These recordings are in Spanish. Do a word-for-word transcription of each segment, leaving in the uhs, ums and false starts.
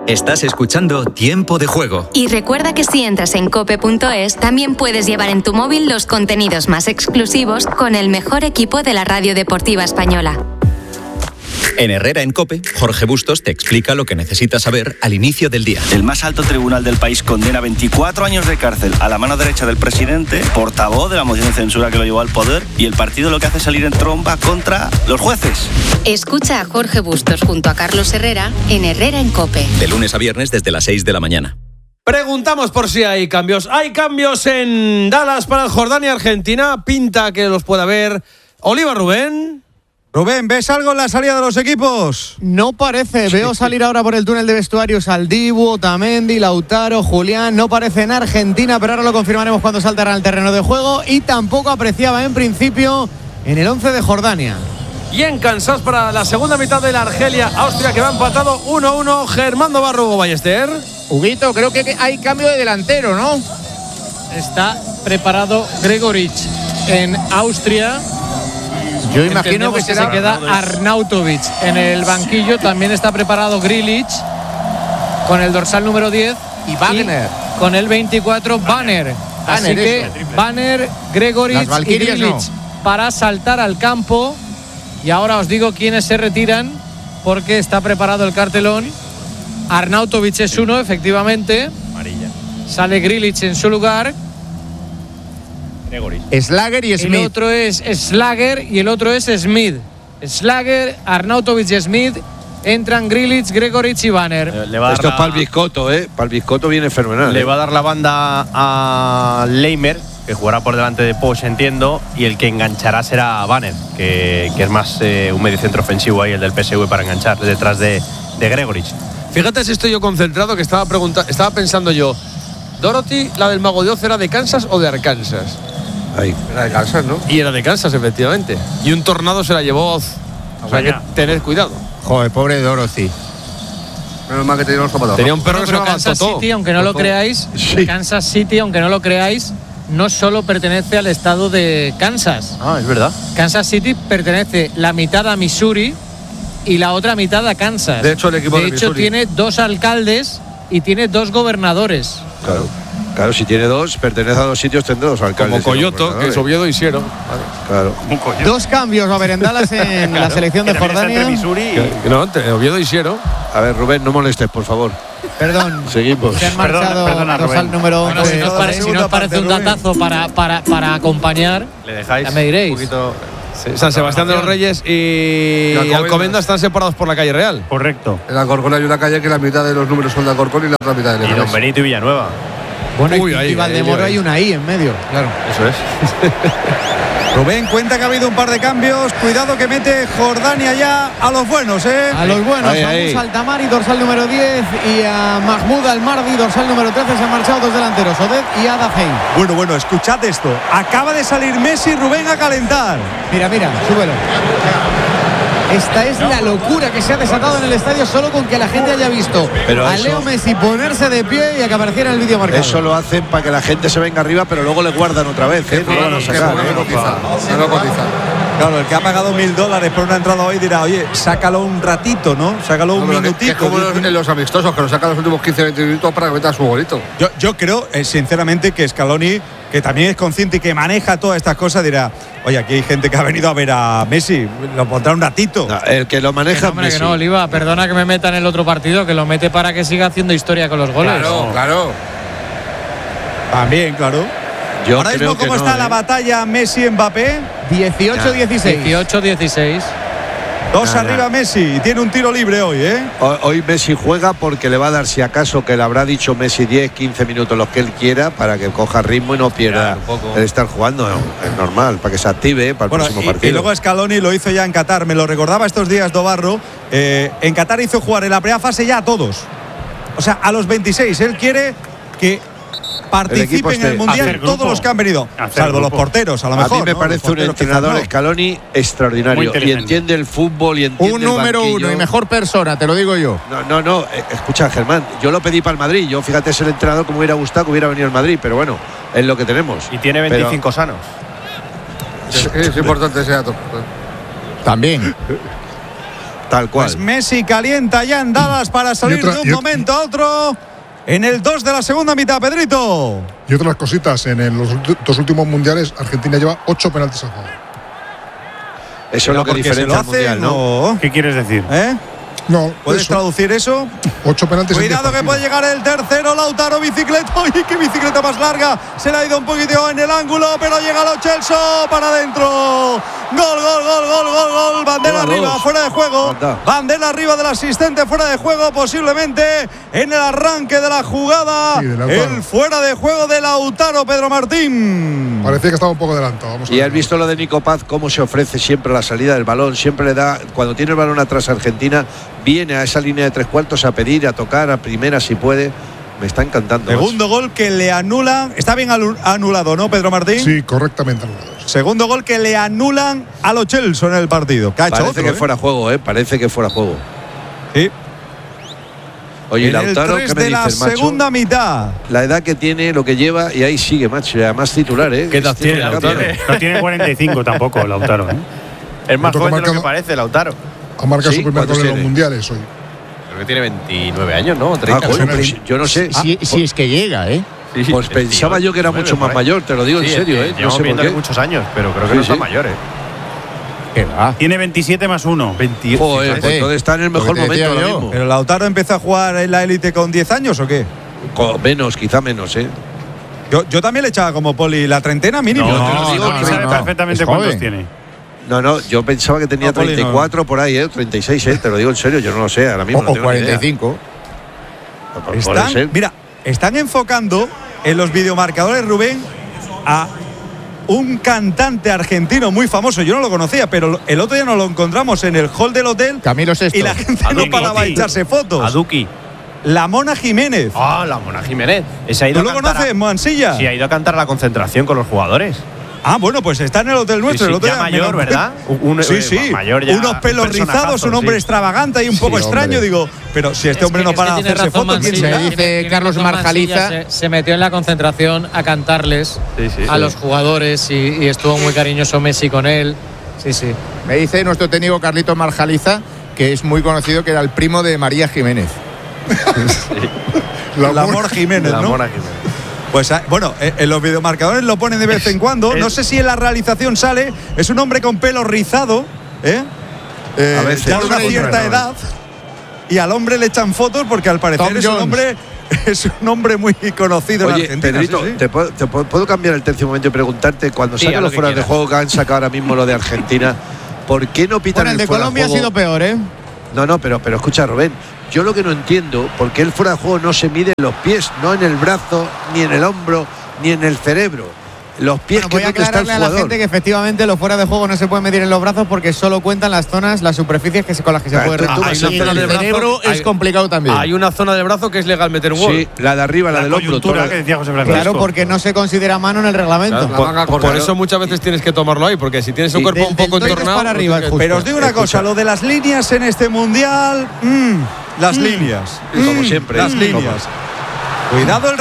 Estás escuchando Tiempo de Juego. Y recuerda que si entras en cope punto es, también puedes llevar en tu móvil los contenidos más exclusivos con el mejor equipo de la radio deportiva española. En Herrera en COPE, Jorge Bustos te explica lo que necesitas saber al inicio del día. El más alto tribunal del país condena veinticuatro años de cárcel a la mano derecha del presidente, portavoz de la moción de censura que lo llevó al poder, y el partido lo que hace es salir en tromba contra los jueces. Escucha a Jorge Bustos junto a Carlos Herrera en Herrera en COPE. De lunes a viernes desde las seis de la mañana. Preguntamos por si hay cambios. Hay cambios en Dallas para el Jordania-Argentina. Pinta que los pueda haber. Oliva, Rubén. Rubén, ¿ves algo en la salida de los equipos? No parece, veo salir ahora por el túnel de vestuarios al Dibu, Otamendi, Lautaro, Julián, no parece en Argentina, pero ahora lo confirmaremos cuando saltarán al terreno de juego, y tampoco apreciaba en principio en el once de Jordania. Y en Kansas para la segunda mitad de la Argelia-Austria, que va empatado uno a uno, Germán Barrugo Ballester. Huguito, creo que hay cambio de delantero, ¿no? Está preparado Gregoritsch en Austria. Yo imagino que, que se queda Arnautovic en el banquillo. También está preparado Grilic con el dorsal número diez. Y Wagner. Y con el veinticuatro, Banner. Así que Banner, Gregoritsch y Grilic no. para saltar al campo. Y ahora os digo quiénes se retiran, porque está preparado el cartelón. Arnautovic es uno, efectivamente. Amarilla. Sale Grilic en su lugar. Slager y Smith. El otro es Slager y el otro es Smith. Slager, Arnautovic y Smith. Entran Grilic, Gregoritsch y Banner. Le va a Esto dar es para el la... biscotto, ¿eh? Para el biscotto viene fenomenal. Le ¿eh? va a dar la banda a Leimer, que jugará por delante de Posch, entiendo. Y el que enganchará será Banner, que, que es más eh, un mediocentro ofensivo ahí, el del P S V, para enganchar detrás de, de Gregoritsch. Fíjate si estoy yo concentrado, que estaba, pregunta- estaba pensando yo. Dorothy, la del Mago de Oz, ¿era de Kansas o de Arkansas? Ahí. Era de Kansas, ¿no? Y era de Kansas, efectivamente. Y un tornado se la llevó Oz. O sea que tened cuidado. Joder, pobre Dorothy. Menos mal que tenía los zapatos. Tenía un perro que se Pero llamaba Kansas Totó. City, aunque no lo creáis, Sí. Kansas City, aunque no lo creáis, no solo pertenece al estado de Kansas. Ah, es verdad. Kansas City pertenece la mitad a Missouri y la otra mitad a Kansas. De hecho, el equipo de De hecho, Missouri. tiene dos alcaldes y tiene dos gobernadores. Claro. Claro, si tiene dos, pertenece a dos sitios, tendrá dos alcaldes. Como Coyoto, que es Oviedo y Siero. Claro. Dos cambios va a haber en Dallas en la selección de Jordania. Que- que No, entre Oviedo y Siero. A ver, Rubén, no molestes, por favor. Perdón, Seguimos. se han marchado perdona, dorsal Rubén. número Bueno, once. si nos parece, si nos parece un datazo para, para, para acompañar, Le dejáis ya me diréis. un poquito. San Sebastián de los Reyes y, Y Alcobendas. Alcobendas están separados por la calle Real. Correcto. En Alcorcón hay una calle que la mitad de los números son de Alcorcón y la otra mitad de Y Leganés. Don Benito y Villanueva. Bueno, Uy, y ahí, y Valdemoro ahí, hay una I en medio. Claro. Eso es. Rubén, cuenta que ha habido un par de cambios. Cuidado que mete Jordania ya a los buenos, ¿eh? A los buenos, Ahí, a ahí. Musa Altamari, dorsal número diez, y a Mahmoud Almardi, dorsal número trece. Se han marchado dos delanteros, Oded y Adafei. Bueno, bueno, escuchad esto. Acaba de salir Messi, Rubén, a calentar. Mira, mira, súbelo. Esta es la locura que se ha desatado en el estadio solo con que la gente haya visto Pero a eso- Leo Messi ponerse de pie y a que apareciera en el vídeo marcado. Eso lo hacen para que la gente se venga arriba, pero luego le guardan otra vez, ¿eh? No lo van a sacar, ¿eh? Claro, el que ha pagado mil dólares por una entrada hoy dirá, oye, sácalo un ratito, ¿no? Sácalo un minutito. Que es como los, en los amistosos, que lo sacan los últimos quince veinte minutos para que meta su golito. Yo, yo creo, eh, sinceramente, que Scaloni, que también es consciente y que maneja todas estas cosas, dirá, oye, aquí hay gente que ha venido a ver a Messi, lo pondrá un ratito. No, el que lo maneja Que no, hombre, Messi. que no, Oliva, perdona que me meta en el otro partido, que lo mete para que siga haciendo historia con los goles. Claro, claro. También, claro. Yo Ahora creo mismo, ¿cómo que está no, la ¿eh? batalla Messi-Mbappé? dieciocho dieciséis. dieciocho dieciséis. Dos Nada. arriba Messi, y tiene un tiro libre hoy, ¿eh? Ho- Hoy Messi juega porque le va a dar, si acaso, que le habrá dicho Messi diez, quince minutos, los que él quiera, para que coja ritmo y no pierda Claro, un poco. el estar jugando. No, es normal, para que se active para el Bueno, próximo y, partido. y luego Scaloni lo hizo ya en Qatar, me lo recordaba estos días Dobarro. Eh, en Qatar hizo jugar en la primera fase ya a todos. O sea, a los veintiséis. Él quiere que participen en el esté- Mundial hacer todos grupo. los que han venido. Hacer Salvo los grupo. porteros, a lo a mejor. mí me ¿no? parece Los un porteros que entrenador están, no. Scaloni Muy extraordinario y inteligente. entiende el fútbol y entiende Un el número banquillo. uno y mejor persona, te lo digo yo. No, no, no, eh, escucha, Germán, yo lo pedí para el Madrid. Yo, fíjate, es el entrenador como hubiera gustado que hubiera venido al Madrid, pero bueno, es lo que tenemos. Y tiene Pero- veinticinco sanos. Es, es importante ese dato. También. Tal cual. Pues Messi calienta ya en Dallas para salir otra, de un momento a otro en el dos de la segunda mitad, Pedrito. Y otras cositas, en el, los dos últimos mundiales Argentina lleva ocho penaltis a favor. Eso es lo que diferencia el mundial, ¿no? ¿Qué quieres decir? ¿Eh? No, ¿Puedes eso. traducir eso? Ocho penaltis. Cuidado que puede llegar el tercero, Lautaro, bicicleta. ¡Uy, qué bicicleta más larga! Se le ha ido un poquito en el ángulo, pero llega Lo Celso para adentro. Gol, gol, gol, gol, gol, gol. Bandera Gol, arriba, dos. fuera de juego. Anda. Bandera arriba del asistente, fuera de juego, posiblemente en el arranque de la jugada. Sí, de Lautaro. El fuera de juego de Lautaro, Pedro Martín. Parecía que estaba un poco adelantado. Vamos a Y ver. has visto lo de Nico Paz, cómo se ofrece siempre a la salida del balón, siempre le da, cuando tiene el balón atrás Argentina, viene a esa línea de tres cuartos a pedir, a tocar, a primera si puede. Me está encantando. Segundo gol que le anulan. Está bien alu- anulado, ¿no, Pedro Martín? Sí, correctamente anulado. Segundo gol que le anulan a Lo Celso en el partido. Que ha hecho Parece otro, que ¿eh? fuera juego, ¿eh? Parece que fuera juego. Sí. Oye, En Lautaro, el ¿qué tres me de la dices, macho? segunda mitad. La edad que tiene, lo que lleva, y ahí sigue, macho. Y además titular, ¿eh? ¿Qué edad Este tiene Lautaro. Lautaro? No tiene cuarenta y cinco tampoco, Lautaro, ¿eh? Es más Otro que joven de lo que marca- parece, Lautaro. Ha marcado Sí, su primer ¿cuántos gol en los tiene? mundiales hoy. Creo que tiene veintinueve años, ¿no? Ah, treinta. bueno, Pues, pues, yo no sé. Si, Ah, si es que llega, ¿eh? Sí, sí, pues el pensaba tío, yo que era nueve, mucho por más ahí. mayor, te lo digo en Sí, serio, es ¿eh? que No sé llevamos por viéndole qué. muchos años, pero creo que Sí, no está sí. mayor, ¿eh? Que va. Tiene veintisiete más uno. veintiocho. Joder, fíjate. pues entonces está en el Lo mejor que te decía momento ahora yo. mismo. ¿Pero Lautaro empezó a jugar en la élite con diez años o qué? Con menos, quizá menos, ¿eh? Yo, yo también le echaba como Poli la treintena mínimo. No, te lo no, digo no, que sabe no. perfectamente Es cuántos joven. tiene. No, no, yo pensaba que tenía No, Poli, no. treinta y cuatro por ahí, ¿eh? treinta y seis, ¿eh? Te lo digo en serio, yo no lo sé, ahora O, mismo. no o tengo ni idea. cuarenta y cinco. Puede Están, ser. mira, están enfocando en los videomarcadores, Rubén, a un cantante argentino muy famoso. Yo no lo conocía, pero el otro día nos lo encontramos en el hall del hotel Camilo Sesto. y la gente no Aduki. paraba de echarse fotos. Aduki. La Mona Jiménez. Ah, la Mona Jiménez. Ese ha ido ¿Tú a lo cantar a- conoces, Mansilla? Sí, ha ido a cantar a la concentración con los jugadores. Ah, bueno, pues está en el hotel nuestro. Sí, el sí, otro ya día me mayor, lo- ¿verdad? Un- sí, eh, sí. mayor ya, Unos pelos un personajazo, rizados, un hombre sí. extravagante y un Sí, poco hombre. extraño. Digo, pero si este Es hombre que- no es que para de tiene hacerse razón fotos, ¿quién Mansilla, será? Me dice tiene- tiene Carlos razón Mansilla, Marjaliza. Se, se metió en la concentración a cantarles Sí, sí, a sí. los jugadores y, y estuvo muy cariñoso Messi con él. Sí, sí. Me dice nuestro técnico Carlitos Marjaliza, que es muy conocido, que era el primo de María Jiménez. El amor Jiménez, La ¿no? Mona Jiménez. Pues ah, bueno, eh, en los videomarcadores lo ponen de vez en cuando. No sé si en la realización sale. Es un hombre con pelo rizado, ¿eh? Eh, A veces. ya de una Hombre, cierta no, no. edad. Y al hombre le echan fotos porque al parecer Tom es un Jones. hombre es un hombre muy conocido en Oye, Argentina. Pedrito, sí, sí. ¿te, puedo, te puedo- puedo cambiar el tercio un momento y preguntarte, cuando Sí, sacan haz lo los que fueras de quieras. juego que han sacado ahora mismo lo de Argentina, ¿por qué no pitan Bueno, el el de fuera Colombia ha juego? sido peor, ¿eh? No, no, pero, pero escucha, Rubén, yo lo que no entiendo, ¿por qué el fuera de juego no se mide en los pies, no en el brazo, ni en el hombro, ni en el cerebro? Los pies, Bueno, que voy es a donde está el aclararle a la jugador. gente que efectivamente los fuera de juego no se pueden medir en los brazos porque solo cuentan las zonas, las superficies que se, con las que se Claro, puede tú- tú realizar. vas a Hay una hacer zona el del cerebro brazo- es hay- complicado también. Hay una zona del brazo que es legal meter un gol. Sí, la de arriba, la, La del hombro. coyuntura toda- que decía José Francisco. Claro, porque no se considera mano en el reglamento. Claro, por, manga por corta. eso muchas veces tienes que tomarlo ahí, porque si tienes el Y cuerpo del- un poco del tórax entornado. para arriba, pues, justo. Pero os digo una Escucha. cosa, lo de las líneas en este mundial, mm, las líneas, Como mm, siempre, las mm. líneas. Cuidado el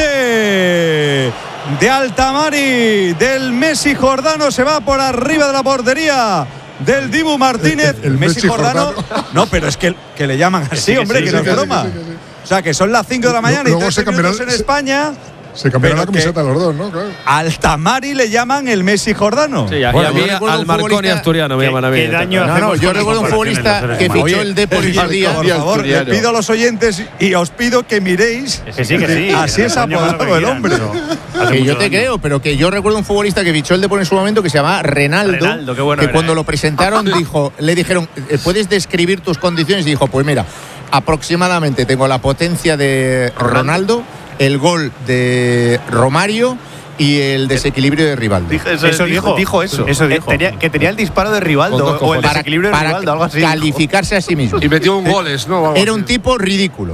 remate de Altamari, del Messi Jordano, se va por arriba de la portería del Dibu Martínez. El- el Messi Jordano. Jordano. No, pero es que, que le llaman así, sí, que hombre, sí, que sí, no es que sí, broma. que sí, que sí. O sea, que son las cinco de la mañana y Luego tres se cambiará- minutos en se- España. Se cambiaron la Pero que- camiseta los dos, ¿no? Claro. Altamari le llaman el Messi Jordano. Sí, y a, Bueno, y a yo mí recuerdo al un Marconi futbolista asturiano me ¿Qué- llaman a mí. qué daño No, no, hacemos yo con recuerdo un comparaciones futbolista los seres que humanos? fichó el Depor y Por día. favor, le asturiano. pido a los oyentes y os pido que miréis. Que sí, que sí. Así que es le pueden llamar lo que apodado el quieran, hombre. pero hace Que yo mucho te daño. creo, pero que yo recuerdo un futbolista que fichó el Depor en su momento que se llamaba Renaldo, Renaldo, qué bueno que era, cuando ¿eh? lo presentaron dijo, le dijeron, "Eh, ¿puedes describir tus condiciones? Y dijo, pues mira, aproximadamente tengo la potencia de Ronaldo, el gol de Romario y el desequilibrio de Rivaldo. Dijo eso, Eso dijo, dijo. dijo eso. Eso Eh, dijo. tenía- que tenía el disparo de Rivaldo Con dos o el cojones. desequilibrio de para Rivaldo, algo así. calificarse a sí mismo. Y metió un goles, ¿no? Algo Era un así. tipo ridículo.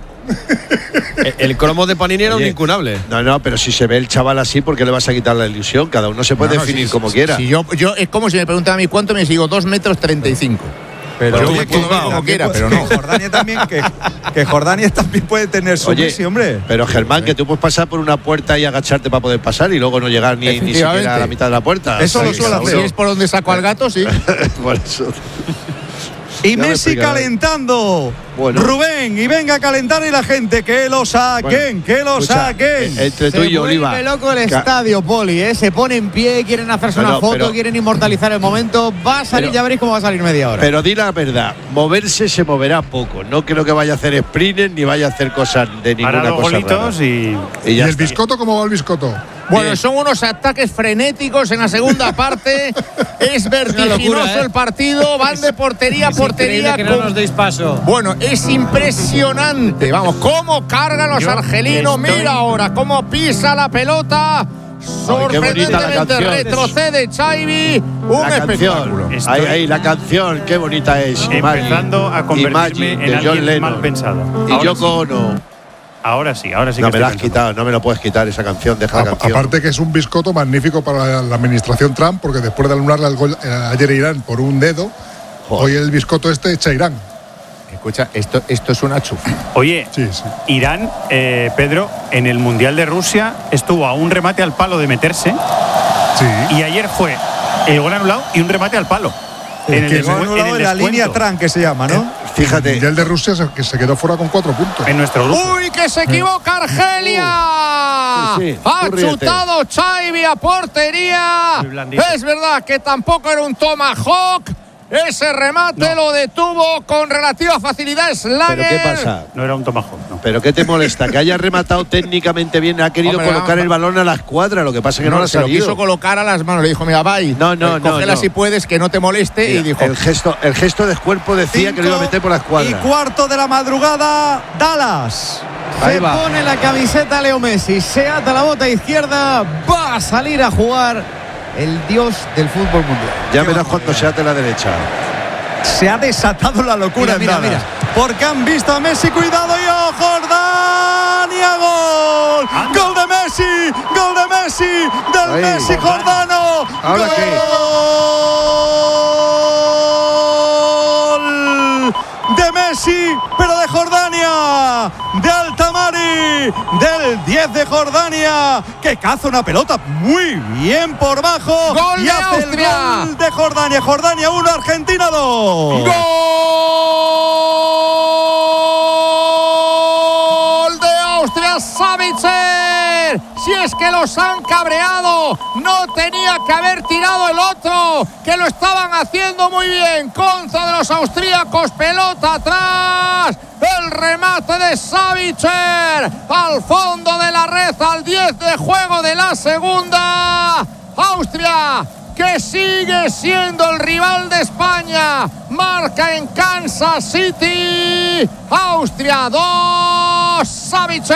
El, el cromo de Panini era un Oye, incunable. No, no, pero si se ve el chaval así, ¿por qué le vas a quitar la ilusión? Cada uno se puede No, no, definir si- como si- quiera. si yo, yo, es como si me preguntan a mí cuánto me sigo, dos metros treinta y cinco. Pero Yo oye, me puedo ver como también quiera, puede- pero no. que Jordania también, que, que Jordania también puede tener su Oye, Messi, hombre. pero Germán, que tú puedes pasar por una puerta y agacharte para poder pasar y luego no llegar ni, ni siquiera a la Efectivamente. mitad de la puerta. Eso lo Sí, suele seguro. Si es por donde saco al gato, sí. Por eso. Y Messi calentando. Bueno. Rubén, y venga a calentar y la gente, que lo saquen, bueno, que lo escucha, saquen. Entre tú y Oliva. Se vuelve loco el estadio, Poli, ¿eh? Se pone en pie, quieren hacerse pero, una foto, pero, quieren inmortalizar el momento. Va a salir, pero, ya veréis cómo va a salir media hora. Pero di la verdad, moverse se moverá poco. No creo que vaya a hacer sprint ni vaya a hacer cosas de ninguna Para los cosa golitos rara. y, y, ¿Y el biscoto cómo va el biscoto? Bueno, bien. Son unos ataques frenéticos en la segunda parte. Es vertiginoso locura, ¿eh? El partido. Van de portería a portería. Que no nos deis paso. Bueno, es impresionante. Vamos, cómo cargan los Yo argelinos. Estoy... Mira ahora cómo pisa la pelota. Sorprendentemente retrocede Xavi. Un la espectáculo. Estoy... Ahí, ahí, la canción. Qué bonita es. Empezando a convertirme en alguien Lennon. Mal pensado. Y Yoko Ono. Ahora sí, ahora sí no que me la has quitado, no me lo puedes quitar esa canción, deja a, la canción. Aparte que es un biscoto magnífico para la, la administración Trump, porque después de anularle el gol eh, ayer a Irán por un dedo, joder, hoy el biscoto este echa Irán. Escucha, esto, esto es una chufa. Oye, sí, sí. Irán, eh, Pedro, en el Mundial de Rusia estuvo a un remate al palo de meterse. Sí. Y ayer fue el gol anulado y un remate al palo. En el, el gol anulado en, en la línea Trump, que se llama, ¿no? Eh, Fíjate. El Mundial de Rusia que se quedó fuera con cuatro puntos. En nuestro grupo. ¡Uy, que se equivoca Argelia! Uh, sí, sí, ha chutado Xavi a portería. Es verdad que tampoco era un tomahawk. Ese remate no. Lo detuvo con relativa facilidad Slager. ¿Pero qué pasa? No era un tomahawk, no. ¿Pero qué te molesta? Que haya rematado técnicamente bien, ha querido Hombre, colocar no, el balón a la escuadra, lo que pasa es que no, no lo ha se salido. Lo quiso colocar a las manos, le dijo, mira, vai, no, no, no, cógela no. si puedes, que no te moleste. Mira, y dijo, el gesto, el gesto de cuerpo decía Cinco que lo iba a meter por la escuadra. Y cuarto de la madrugada, Dallas. Ahí se va. Pone la camiseta Leo Messi, se ata la bota izquierda, va a salir a jugar el dios del fútbol mundial. Ya verás cuando se ate la derecha. Se ha desatado la locura mira, en mira, Dallas. Mira. Porque han visto a Messi, cuidado y ¡oh, Jordania! ¡Gol! ¡Anda! ¡Gol de Messi! ¡Gol de Messi! ¡Del Ahí, Messi Jordano! ¿Ahora ¡Gol! qué? De Messi, pero de Jordania, de Altamari, del diez de Jordania, que caza una pelota muy bien por bajo. ¡Gol y de hace Austria! El gol de Jordania. Jordania uno, Argentina dos. ¡Gol de Austria, Savitzer! Si es que los han cabreado, no tenía que haber tirado el otro, que lo estaban haciendo muy bien contra de los austríacos, pelota atrás, el remate de Savitzer al fondo de la red, al diez de juego de la segunda. Austria, que sigue siendo el rival de España, marca en Kansas City. Austria dos, Savitzer,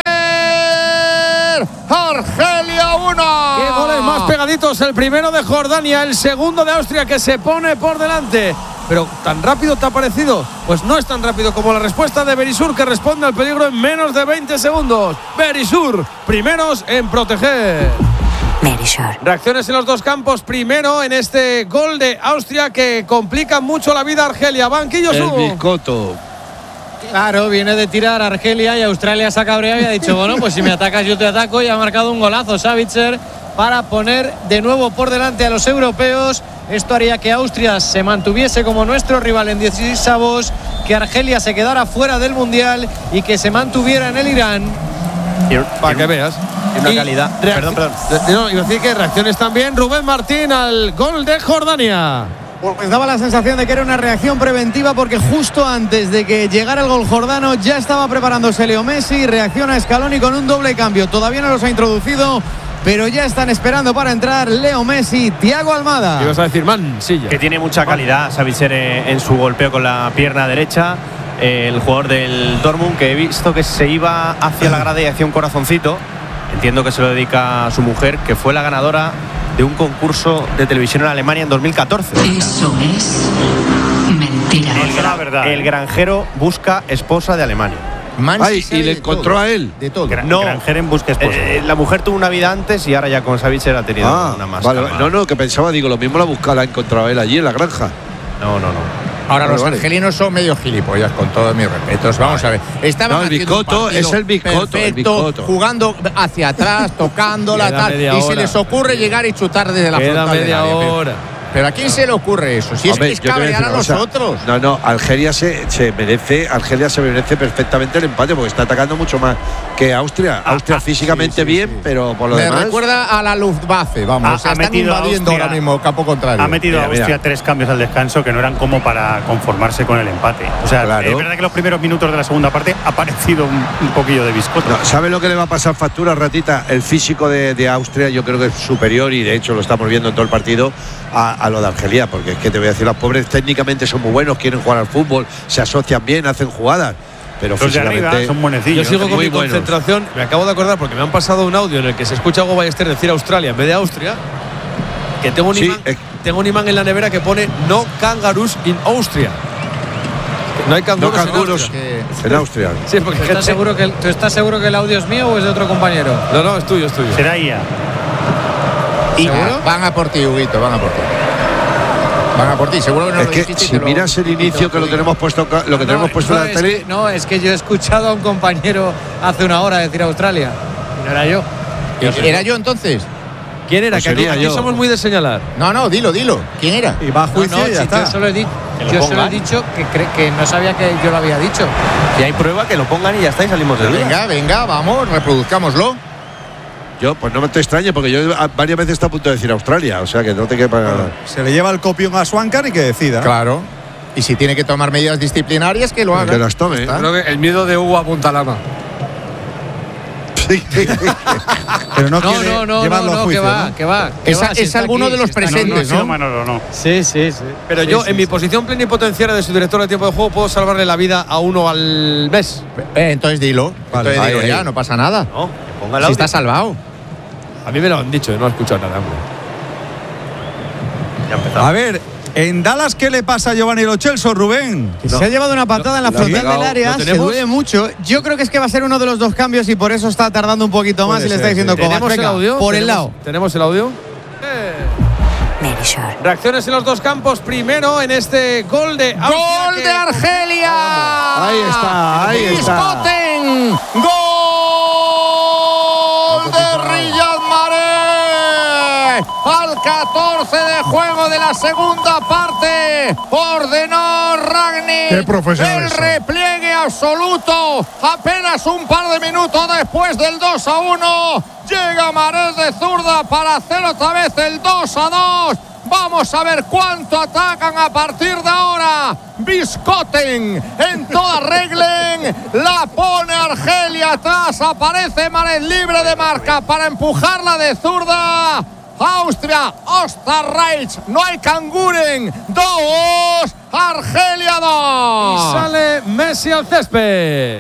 Argelia uno. Qué goles más pegaditos, el primero de Jordania, el segundo de Austria, que se pone por delante. Pero ¿tan rápido te ha parecido? Pues no es tan rápido como la respuesta de Berisur, que responde al peligro en menos de veinte segundos. Berisur, primeros en proteger. Berisur. Reacciones en los dos campos. Primero en este gol de Austria que complica mucho la vida a Argelia. Banquillo El Su. biscoto. Claro, viene de tirar Argelia y Australia se ha cabreado y ha dicho, bueno, pues si me atacas yo te ataco, y ha marcado un golazo Savitzer para poner de nuevo por delante a los europeos. Esto haría que Austria se mantuviese como nuestro rival en dieciseisavos, que Argelia se quedara fuera del Mundial y que se mantuviera en el Irán. Para que veas. Una calidad. Perdón, perdón. No, iba a decir que reacciones también. Rubén Martín al gol de Jordania. Pues daba la sensación de que era una reacción preventiva, porque justo antes de que llegara el gol jordano ya estaba preparándose Leo Messi. Reacciona Scaloni con un doble cambio. Todavía no los ha introducido, pero ya están esperando para entrar Leo Messi, Thiago Almada. Ibas a decir Mansilla. Que tiene mucha calidad Savitzer en su golpeo con la pierna derecha. El jugador del Dortmund, que he visto que se iba hacia la grada y hacía un corazoncito. Entiendo que se lo dedica a su mujer, que fue la ganadora de un concurso de televisión en Alemania en dos mil catorce. Eso es mentira. El, es la verdad. El granjero busca esposa de Alemania. Ay, y le encontró todo, a él. De todo. Gra no, granjero en busca esposa. Eh, la mujer tuvo una vida antes y ahora ya con Savitzer ha tenido ah, una más. Vale, no, no, que pensaba, digo, lo mismo la buscaba, la ha encontrado él allí en la granja. No, no, no. Ahora vale, los vale. argelinos son medio gilipollas, con todos mis respetos. Vamos a ver. Estaban no, el biscoto es el biscoto, perfecto, el biscoto. jugando hacia atrás, tocándola tal, y hora. se les ocurre llegar y chutar desde la Queda frontal media del área. hora. Pero, pero ¿a quién se le ocurre eso? Si Hombre, es que yo es te voy a cabrear a decir una nosotros. cosa. No, no, Algeria se, se merece, Algeria se merece perfectamente el empate porque está atacando mucho más que Austria. Austria ah, físicamente sí, sí, bien, sí. pero por lo Me demás. recuerda a la Luftwaffe, vamos. Ha- o sea, ha están metido a invadiendo Austria- ahora mismo el campo contrario. Ha metido Mira, a Austria mira. tres cambios al descanso que no eran como para conformarse con el empate. O sea, Claro. es verdad que los primeros minutos de la segunda parte ha parecido un, un poquillo de biscoto. No, ¿sabe lo que le va a pasar factura, Ratita? El físico de, de Austria yo creo que es superior y de hecho lo estamos viendo en todo el partido a, a lo de Argelia, porque es que te voy a decir, los pobres técnicamente son muy buenos, quieren jugar al fútbol, se asocian bien, hacen jugadas, pero Los de físicamente arriba son buenecillos. Yo sigo con muy mi buenos. concentración. Me acabo de acordar porque me han pasado un audio en el que se escucha a Hugo Ballester decir Australia en vez de Austria. Que tengo un, Sí, imán, eh. tengo un imán en la nevera que pone no kangaroos in Austria. No hay No canguros, canguros en Austria. en Austria. Sí, porque ¿Tú estás, gente- seguro que, ¿Tú estás seguro que el audio es mío o es de otro compañero? No, no, es tuyo, es tuyo. Será I A. ¿Seguro? Van a por ti, Huguito, van a por ti. Van a por ti, seguro que no Es lo que dijiste y si te lo- miras el y te inicio lo que lo digo. tenemos puesto, ca- lo que No, tenemos puesto no, en la es tele. que- no, es que yo he escuchado a un compañero hace una hora decir Australia. Y no era yo. ¿Era yo entonces? ¿Quién era? Pues Que aquí, sería aquí yo. somos muy de señalar. No, no, dilo, dilo. ¿Quién era? Y va a No, juicio no, y ya si está. yo solo he, di- Que lo yo solo he pongan. dicho que, cre- que no sabía que yo lo había dicho. Si hay prueba, que lo pongan y ya está y salimos de duda. Venga, venga, vamos, reproduzcámoslo. Yo, pues no me te extrañe, porque yo a- varias veces está a punto de decir Australia, o sea que no te quepa nada. Se le lleva el copión a Swankar y que decida. Claro. Y si tiene que tomar medidas disciplinarias, que lo haga. Que las tome. Ya está. Creo que el miedo de Hugo apunta lama. Pero no, No, quiere no, no, llevarlo no, a no, juicio. que va, ¿no? que va. que Es, va, si es está alguno aquí, de los si está aquí. No, no ha presentes, sido ¿no? Manolo, no. Sí, sí, sí. Pero Sí, yo, sí, en mi sí. posición plenipotenciaria de su director de tiempo de juego, puedo salvarle la vida a uno al mes. Eh, entonces dilo. Vale, entonces ahí, dilo ahí. ya, no pasa nada. No, que ponga el Si audio. está salvado. A mí me lo han dicho, yo no he escuchado nada, hombre. Ya empezamos. A ver, en Dallas, ¿qué le pasa a Giovanni Lo Celso, Rubén? Que se ha llevado una patada en la lo ha frontal pegado. del área, ¿Lo se tenemos? duele mucho. Yo creo que es que va a ser uno de los dos cambios y por eso está tardando un poquito más Puede y le ser, está diciendo sí. Kovac, ¿Tenemos el venga, audio? por el ¿Tenemos- lado. ¿Tenemos el audio? Reacciones en los dos campos. Primero en este gol de Austria. ¡Gol que- de Argelia! Ahí está, ahí está. Biscoten. ¡Gol de Riyad Mahrez! Al catorce de juego de la segunda parte, ordenó Ragnick Qué profesional el son. repliegue absoluto. Apenas un par de minutos después del dos a uno, llega Mahrez de zurda para hacer otra vez el dos a dos. Vamos a ver cuánto atacan a partir de ahora. Biscoten en toda regla. La pone Argelia atrás. Aparece Mahrez libre de marca para empujarla de zurda. Austria, Osterreich, no hay Kanguren. Dos, Argelia Y dos. sale Messi al césped.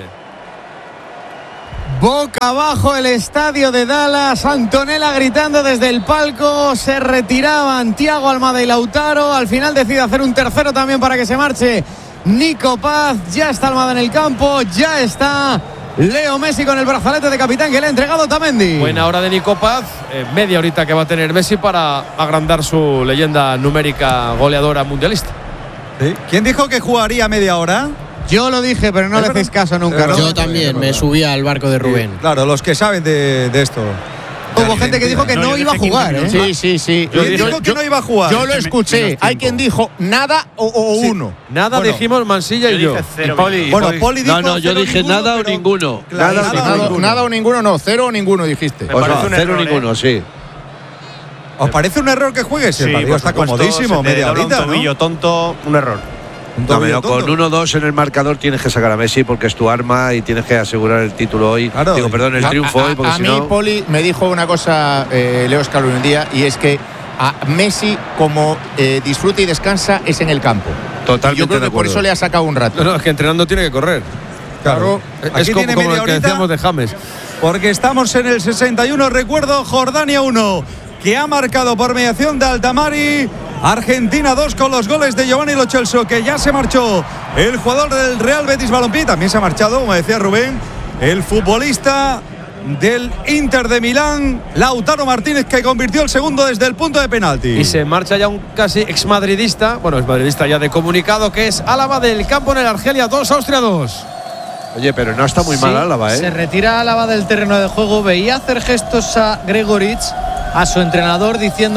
Boca abajo el estadio de Dallas, Antonella gritando desde el palco, se retiraban Thiago Almada y Lautaro, al final decide hacer un tercero también para que se marche Nico Paz, ya está Almada en el campo, ya está Leo Messi con el brazalete de capitán que le ha entregado Otamendi. Buena hora de Nico Paz, eh, media horita que va a tener Messi para agrandar su leyenda numérica goleadora mundialista. ¿Sí? ¿Quién dijo que jugaría media hora? Yo lo dije, pero no le hacéis caso nunca, ¿no? Yo también me subí al barco de Rubén. Claro, los que saben de, de esto. Hubo gente que dijo que no, yo iba a dije jugar, quince ¿eh? Sí, sí, sí. Yo dijo que no iba a jugar. Yo lo Menos escuché. tiempo. Hay quien dijo nada o, o Sí. uno. Nada Bueno, dijimos Mansilla y yo. dije cero Y Poli- Bueno, Poli- Poli dijo No, no, yo cero dije ninguno, nada o pero- ninguno. Claro, Nada o nada o ninguno. Nada, nada o ninguno, no. Cero o ninguno dijiste. O sea, parece un cero error, ninguno, ¿eh? sí. ¿Os parece un error que juegues? El partido por está supuesto, comodísimo, se te media dobla horita, un tobillo ¿no? tonto, un error. Un No, tobillo pero con tonto. uno dos en el marcador tienes que sacar a Messi porque es tu arma y tienes que asegurar el título hoy. Claro. Digo, perdón, el A- triunfo a, hoy, porque a si mí, no. Poli me dijo una cosa, eh, Leo Scaloni un día, y es que a Messi, como eh, disfruta y descansa, es en el campo. Totalmente Yo creo de que por acuerdo. eso le ha sacado un rato. No, no, es que entrenando tiene que correr. Claro. Es Aquí como, tiene como media lo que horita. decíamos de James. Porque estamos en el sesenta y uno, recuerdo, Jordania uno, que ha marcado por mediación de Altamari. Argentina dos con los goles de Giovanni Lo Celso, que ya se marchó el jugador del Real Betis Balompié. También se ha marchado, como decía Rubén, el futbolista del Inter de Milán, Lautaro Martínez, que convirtió el segundo desde el punto de penalti. Y se marcha ya un casi exmadridista, bueno, exmadridista ya de comunicado, que es Álava del campo en el Argelia dos, Austria dos. Oye, pero no está muy Sí, mal Álava, ¿eh? Se retira Álava del terreno de juego. Veía hacer gestos a Gregoritsch, a su entrenador, diciéndole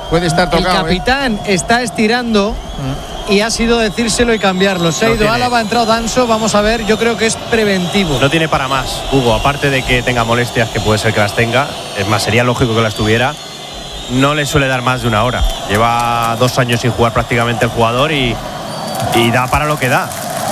Puede estar tocado. El capitán ¿eh? está estirando y ha sido decírselo y cambiarlo. Se ha No ido tiene. Álava, ha entrado Danso. Vamos a ver, yo creo que es preventivo. No tiene para más, Hugo, aparte de que tenga molestias, que puede ser que las tenga, es más, sería lógico que las tuviera. No le suele dar más de una hora. Lleva dos años sin jugar prácticamente el jugador y, y da para lo que da.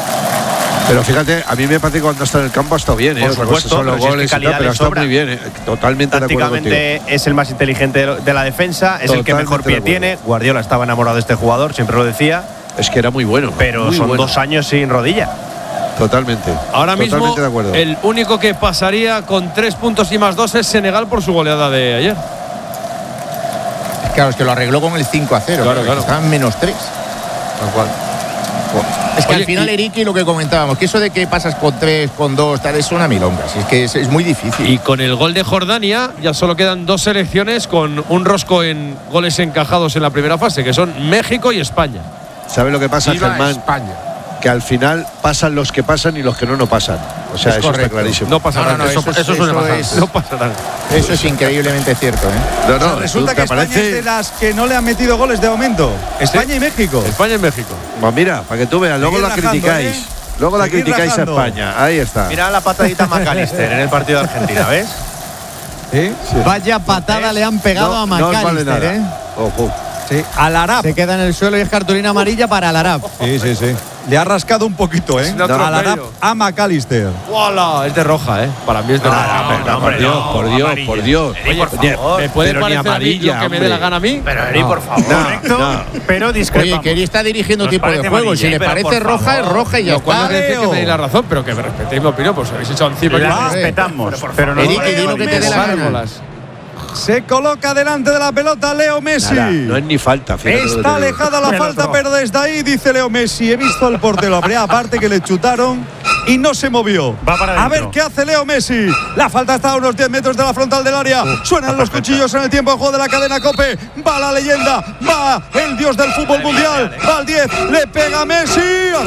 Pero fíjate, a mí me parece que cuando está en el campo ha estado bien, ¿eh? Por Otra supuesto, cosa son los pero si es que goles y tal, calidad pero le ha estado sobra. muy bien, ¿eh? Totalmente de acuerdo contigo. Tácticamente es el más inteligente de la defensa, es el que mejor Totalmente de pie acuerdo. tiene. Guardiola estaba enamorado de este jugador, siempre lo decía. Es que era muy bueno. Pero muy son bueno. dos años sin rodilla. Totalmente. Ahora mismo, Totalmente de acuerdo. el único que pasaría con tres puntos y más dos es Senegal por su goleada de ayer. Claro, es que lo arregló con el cinco a cero. Claro, claro, claro. Estaban menos tres. Tal cual. Es que Oye, al final, y- Eriki, lo que comentábamos, que eso de que pasas con tres, con dos, tal, es una milonga. Si es que es, es muy difícil. Y con el gol de Jordania ya solo quedan dos selecciones con un rosco en goles encajados en la primera fase, que son México y España. ¿Sabes lo que pasa, Viva Germán? España. Que al final pasan los que pasan y los que no, no pasan. O sea, Es eso correcto. está clarísimo. No pasa No, no, nada. no, eso, eso es- eso suele eso pasar. es- No pasa nada. Eso es increíblemente cierto, ¿eh? No, O sea, no, resulta ¿te que España parece? es de las que no le han metido goles de momento. España y México. España y México. Pues mira, para que tú veas, luego Seguid la rajando, criticáis. ¿eh? Luego la Seguid criticáis rajando. a España. Ahí está. Mira la patadita a McAllister en el partido de Argentina, ¿ves? ¿Sí? Vaya patada le han pegado No, a no os vale McAllister, nada. ¿eh? Ojo. Sí, al Arab. Se queda en el suelo y es cartulina amarilla para el Arab. Sí, sí, sí. Le ha rascado un poquito, ¿eh? Es un atropello. Al Arab a McAllister. ¡Wala! Es de roja, ¿eh? Para mí es de roja. pero no, por Dios, por Dios, por Dios. Eri, por favor. ¿Me puede pero ni parecer a mí amarilla, lo que me dé hombre. la gana a mí? Pero Eri, por favor. Correcto, no. pero discrepamos. Oye, que él está dirigiendo Nos tipo de parece juego. amarilla, Si le pero parece por roja, favor. es roja y ya Lo cual no está. quiere decir que me deis la Leo. razón, pero que me respetéis mi opinión, pues habéis echado encima. La que- respetamos, Pero por pero no. Eriki, di lo que te dé la gana. Gárgolas. Se coloca delante de la pelota Leo Messi. Nada, no es ni falta. fíjate lo que te Está digo. alejada la El falta, otro. pero desde ahí dice Leo Messi. He visto al portero, habría aparte que le chutaron y no se movió. Va para a ver adentro. qué hace Leo Messi. La falta está a unos diez metros de la frontal del área. Suenan los cuchillos en el tiempo de juego de la cadena COPE. Va la leyenda, va el dios del fútbol mundial. Va al diez, le pega a Messi.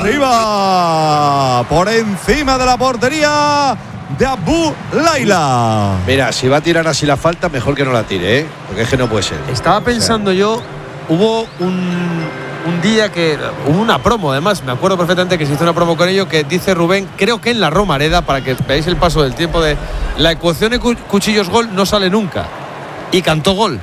Arriba, por encima de la portería de Abu Laila. Mira, si va a tirar así la falta, mejor que no la tire, ¿eh? Porque es que no puede ser. Estaba pensando yo, hubo un, un día que hubo una promo, además, me acuerdo perfectamente que se hizo una promo con ello que dice Rubén, creo que en la Romareda, para que veáis el paso del tiempo, de la ecuación de cu- cuchillos gol no sale nunca. Y cantó gol.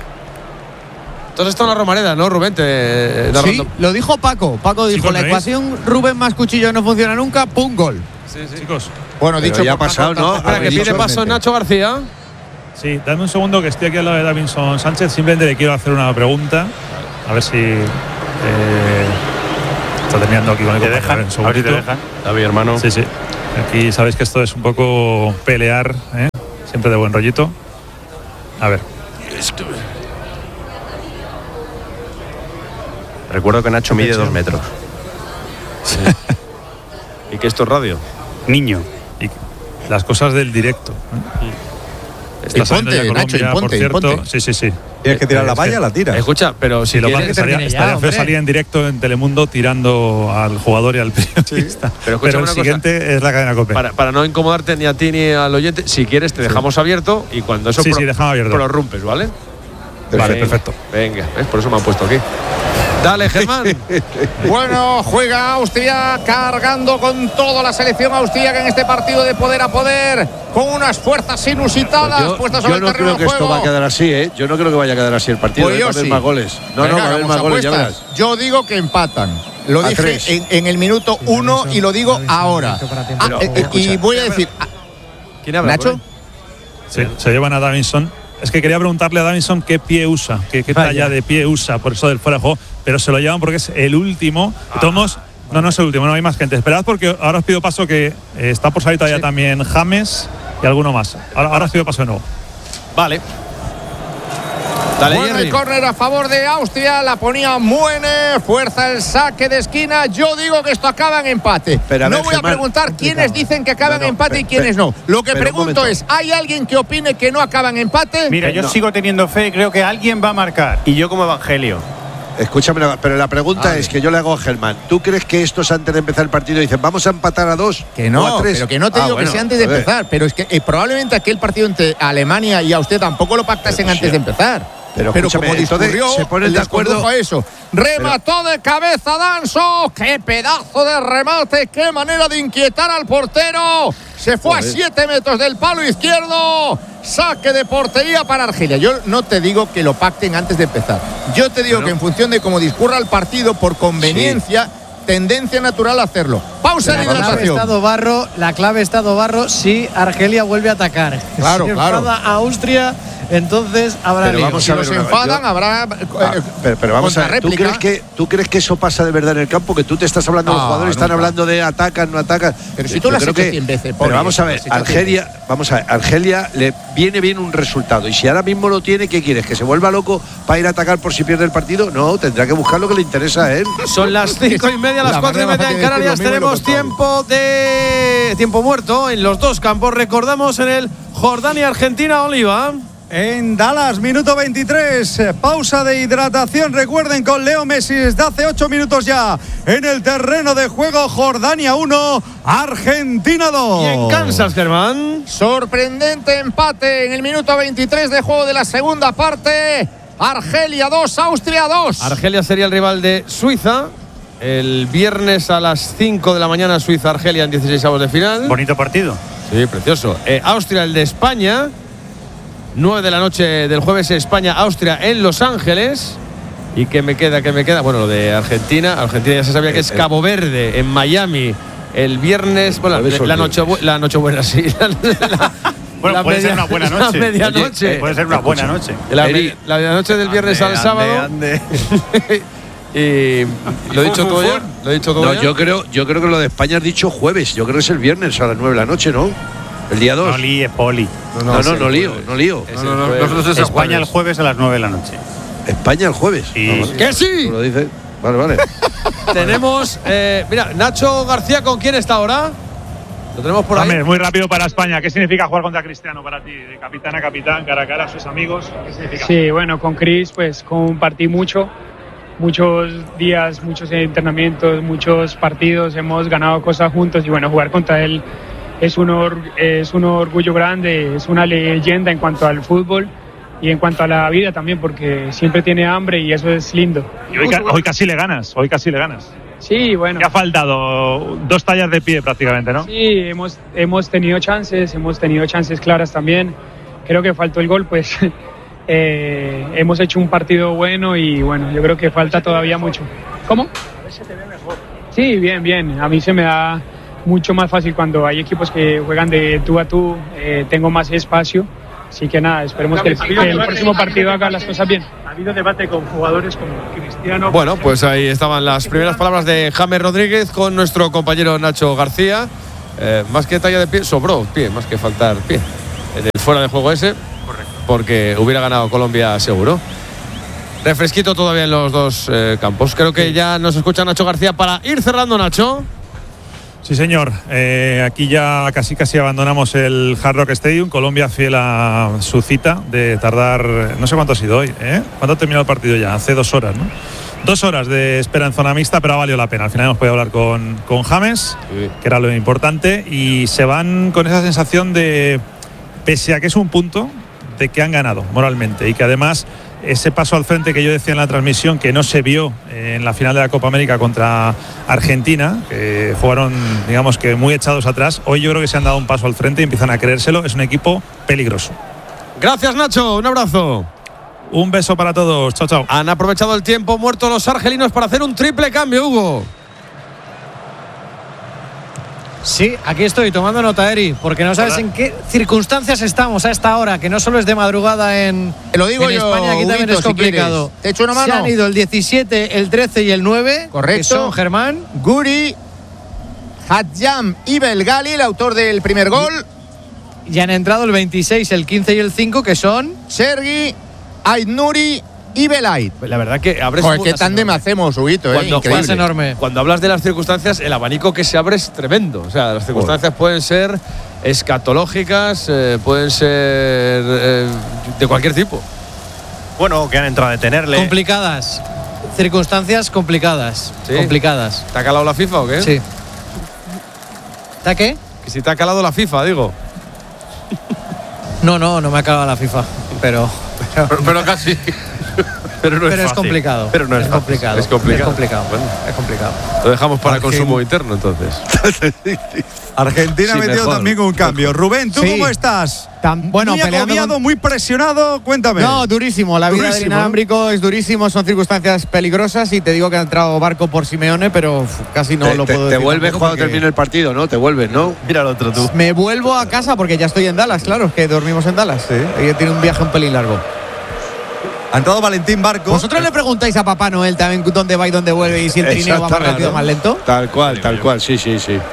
Entonces esto en la Romareda, ¿no, Rubén? Te, Sí, narrando. lo dijo Paco. Paco dijo, Chicos, la ¿no es? ecuación Rubén más cuchillo no funciona nunca, pum, gol. Sí, sí. Chicos, Bueno, Pero dicho ya ha por pasado, Paco, ¿no? tampoco Espera, que he pide dicho paso realmente. Nacho García. sí, dame un segundo que estoy aquí al lado de Davinson Sánchez. Simplemente le quiero hacer una pregunta. A ver si. eh, está terminando aquí con el ¿Te compañero, dejan? un A ver si te segundito. dejan. David, hermano. Sí, sí. Aquí sabéis que esto es un poco pelear, ¿eh? Siempre de buen rollito. A ver. Recuerdo que Nacho mide dos metros. ¿Y que esto es radio? Niño. Y las cosas del directo. ¿eh? Está Y saliendo ponte, ya Nacho, y Colombia, ponte, por y cierto. ponte. Sí, sí, sí. Tienes que tirar Eh, la es valla, que- la tira. Escucha, pero si Sí, lo que quieres, pasa es que estaría, estaría feo salir en directo en Telemundo tirando al jugador y al periodista. Pero escúchame Pero el una cosa. siguiente es la cadena COPE. Para, para no incomodarte ni a ti ni al oyente, si quieres te dejamos abierto y cuando eso Sí, pro- sí, déjame abierto. prorrumpes, ¿vale? Vale, Venga, perfecto. Venga, ¿ves? Por eso me han puesto aquí. Dale, Germán. Bueno, juega Austria cargando con toda la selección austríaca en este partido de poder a poder, con unas fuerzas inusitadas Yo, puestas yo sobre el no terreno creo que de esto juego. va a quedar así, ¿eh? Yo no creo que vaya a quedar así el partido. Pues ¿eh? yo Va a haber sí. más goles. No, Venga, no, va a haber hagamos más goles, ya apuestas. verás. Yo digo que empatan. Lo A dije tres. en, en el minuto uno y lo digo ahora. Ah, Pero, eh, eh, y escucha. voy a decir, ah, ¿Quién habla? Nacho, Rubén? Sí, se llevan a Davinson. Es que quería preguntarle a Davinson qué pie usa, qué, qué talla de pie usa, por eso del fuera de juego, pero se lo llevan porque es el último. De todos modos, no, no es el último, no hay más gente. Esperad porque ahora os pido paso que eh, está por salir todavía también James y alguno más. Ahora, ahora os pido paso de nuevo. Vale. Dale, bueno, Jerry. el córner a favor de Austria, la ponía Muene, fuerza el saque de esquina. Yo digo que esto acaba en empate. Pero a no ver, voy Germán, a preguntar quiénes dicen que acaban No, no, en empate pe- y quiénes pe- no. Lo que pero un pregunto momento. es, ¿hay alguien que opine que no acaban en empate? Mira, yo no. sigo teniendo fe y creo que alguien va a marcar. Y yo como Evangelio. Escúchame, pero la pregunta Vale. es que yo le hago a Germán. ¿Tú crees que estos antes de empezar el partido dicen vamos a empatar a dos? Que o no, a tres? pero que no te Ah, digo bueno, que sea antes de a ver. empezar. Pero es que eh, probablemente aquel partido entre Alemania y Austria tampoco lo pactasen Pero antes sí. de empezar. Pero, pero escúchame, como discurrió, entonces se ponen de les condujo acuerdo. a eso. Remató de cabeza Danso. ¡Qué pedazo de remate! ¡Qué manera de inquietar al portero! Se fue Joder. a siete metros del palo izquierdo. Saque de portería para Argelia. Yo no te digo que lo pacten antes de empezar. Yo te digo Bueno. que en función de cómo discurra el partido, por conveniencia, tendencia natural a hacerlo. Pausa de La clave hidratación. está Dobarro, la clave está Dobarro si Argelia vuelve a atacar. Claro, si claro. enfada a Austria, entonces habrá Pero lío. vamos Si a ver los una- enfadan, yo- habrá. Ah, eh, pero, pero vamos a ver, ¿tú contrarréplica. crees, que, ¿tú crees que eso pasa de verdad en el campo? Que tú te estás hablando, No, los jugadores están nunca. hablando de atacan, no atacan. Pero si Yo tú lo has creo hecho que- cien veces, Pero Poli, vamos a lo ver, has hecho Argelia, vamos a ver, Argelia le viene bien un resultado. Y si ahora mismo lo tiene, ¿qué quieres? ¿Que se vuelva loco para ir a atacar por si pierde el partido? No, tendrá que buscar lo que le interesa a él. Son las cinco y media, las La cuatro y manera media en fácil de Canarias. decir lo mismo y Tenemos lo contrario. tiempo de tiempo muerto en los dos campos. Recordamos en el Jordania-Argentina, Oliva. En Dallas, minuto veintitrés, eh, pausa de hidratación. Recuerden, con Leo Messi desde hace ocho minutos ya en el terreno de juego. Jordania uno, Argentina dos. Y en Kansas, Germán. Sorprendente empate en el minuto veintitrés de juego de la segunda parte. Argelia dos, Austria dos. Argelia sería el rival de Suiza. El viernes a las cinco de la mañana, Suiza-Argelia en dieciséisavos de final. Bonito partido. Sí, precioso. Eh, Austria, el de España. nueve de la noche del jueves, España-Austria en Los Ángeles. ¿Y qué me queda? ¿Qué me queda? Bueno, lo de Argentina. Argentina ya se sabía que es Cabo Verde, en Miami. El viernes, bueno, jueves o el la, noche, viernes. la Nochebuena, sí. La, la- Bueno, la puede media- ser una buena La noche. medianoche. Oye, puede ser una buena noche. La, Eri. me- la medianoche del viernes Ande, al sábado. ande, Y lo he dicho todo ya. Lo he dicho todo No, ya. yo creo, yo creo que lo de España has dicho jueves. Yo creo que es el viernes a las nueve de la noche, ¿no? El día dos. No líes, Poli. No, no, no, lío, no lío. Es No, el no, jueves. nosotros es el España el jueves. jueves a las nueve de la noche. España el jueves. Sí. Ah, vale. ¡Que sí! Tú lo dices. Vale, vale. Tenemos, eh, mira, Nacho García, ¿con quién está ahora? Lo tenemos por ahí. James, muy rápido para España. ¿Qué significa jugar contra Cristiano para ti? De capitán a capitán, cara a cara a sus amigos. ¿Qué significa? Sí, bueno, con Chris pues compartí mucho, muchos días, muchos entrenamientos, muchos partidos, hemos ganado cosas juntos y bueno, jugar contra él es un, or- es un orgullo grande, es una leyenda en cuanto al fútbol y en cuanto a la vida también porque siempre tiene hambre y eso es lindo. Y hoy, ca- hoy casi le ganas, hoy casi le ganas. Sí, bueno. Te ha faltado dos tallas de pie prácticamente, ¿no? Sí, hemos, hemos tenido chances, hemos tenido chances claras también. Creo que faltó el gol, pues eh, hemos hecho un partido bueno y bueno, yo creo que falta todavía mucho. ¿Cómo? Sí, bien, bien. A mí se me da mucho más fácil cuando hay equipos que juegan de tú a tú, eh, tengo más espacio. Así que nada, esperemos que el, que el próximo partido haga las cosas bien. Ha habido debate con jugadores como Cristiano. Bueno, pues ahí estaban las primeras palabras de James Rodríguez con nuestro compañero Nacho García. Eh, más que talla de pie, sobró pie, más que faltar pie. En el fuera de juego ese, porque hubiera ganado Colombia seguro. Refresquito todavía en los dos eh, campos. Creo que ya nos escucha Nacho García para ir cerrando, Nacho. Sí, señor. Eh, aquí ya casi casi abandonamos el Hard Rock Stadium. Colombia fiel a su cita de tardar, no sé cuánto ha sido hoy, ¿eh? ¿Cuánto ha terminado el partido ya? Hace dos horas, ¿no? Dos horas de espera en zona mixta, pero ha valido la pena. Al final hemos podido hablar con, con James, sí, que era lo importante, y se van con esa sensación de, pese a que es un punto, de que han ganado moralmente y que además ese paso al frente que yo decía en la transmisión que no se vio en la final de la Copa América contra Argentina, que jugaron digamos que muy echados atrás, hoy yo creo que se han dado un paso al frente y empiezan a creérselo. Es un equipo peligroso. Gracias, Nacho, un abrazo. Un beso para todos, chao, chao. Han aprovechado el tiempo muerto los argelinos para hacer un triple cambio, Hugo. Sí, aquí estoy tomando nota, Eri, porque no sabes Hola. en qué circunstancias estamos a esta hora, que no solo es de madrugada en, Te lo digo en yo, España, aquí también Huguito, es si complicado. quieres. ¿Te echo una mano? Se han ido el diecisiete, el trece y el nueve. Correcto. Que son Germán, Guri, Hadjam y Belgali, el autor del primer gol. Y han entrado el veintiséis, el quince y el cinco, que son Sergi, Aidnuri y Belait. La verdad que abres Joder, qué muchas tándem hacemos, Huguito, eh, Cuando, increíble. es enorme. Cuando hablas de las circunstancias, el abanico que se abre es tremendo. O sea, las circunstancias pueden ser escatológicas, eh, pueden ser eh, de cualquier tipo. Bueno, que han entrado a detenerle. Complicadas. Circunstancias complicadas. Sí. Complicadas. ¿Te ha calado la FIFA o qué? Sí. ¿Está qué? Que si te ha calado la FIFA, digo. No, no, no me acaba la FIFA. Pero pero, pero casi. Pero no es, pero es fácil. complicado. Pero no es, es fácil. complicado. Es complicado. Es complicado. Bueno, es complicado. lo dejamos para Argen- consumo interno, entonces. Argentina Sí, ha metido mejor. también un cambio. Rubén, ¿tú Sí. cómo estás? Tan- bueno, muy peleando agobiado, con- muy presionado. Cuéntame. No, durísimo. La vida del Durísimo, inalámbrico es durísimo. Son circunstancias peligrosas y te digo que ha entrado Barco por Simeone, pero uf, casi no te, lo te- puedo te decir. vuelves tampoco cuando porque- termine el partido, ¿no? Te vuelves, ¿no? Mira al otro tú. Me vuelvo a casa porque ya estoy en Dallas, claro, es que dormimos en Dallas. Sí. Ahí tiene un viaje un pelín largo. Ha entrado Valentín Barco. ¿Vosotros le preguntáis a Papá Noel también dónde va y dónde vuelve y si el trineo va más Exactamente. rápido o más lento? Tal cual, tal cual, sí, sí, sí.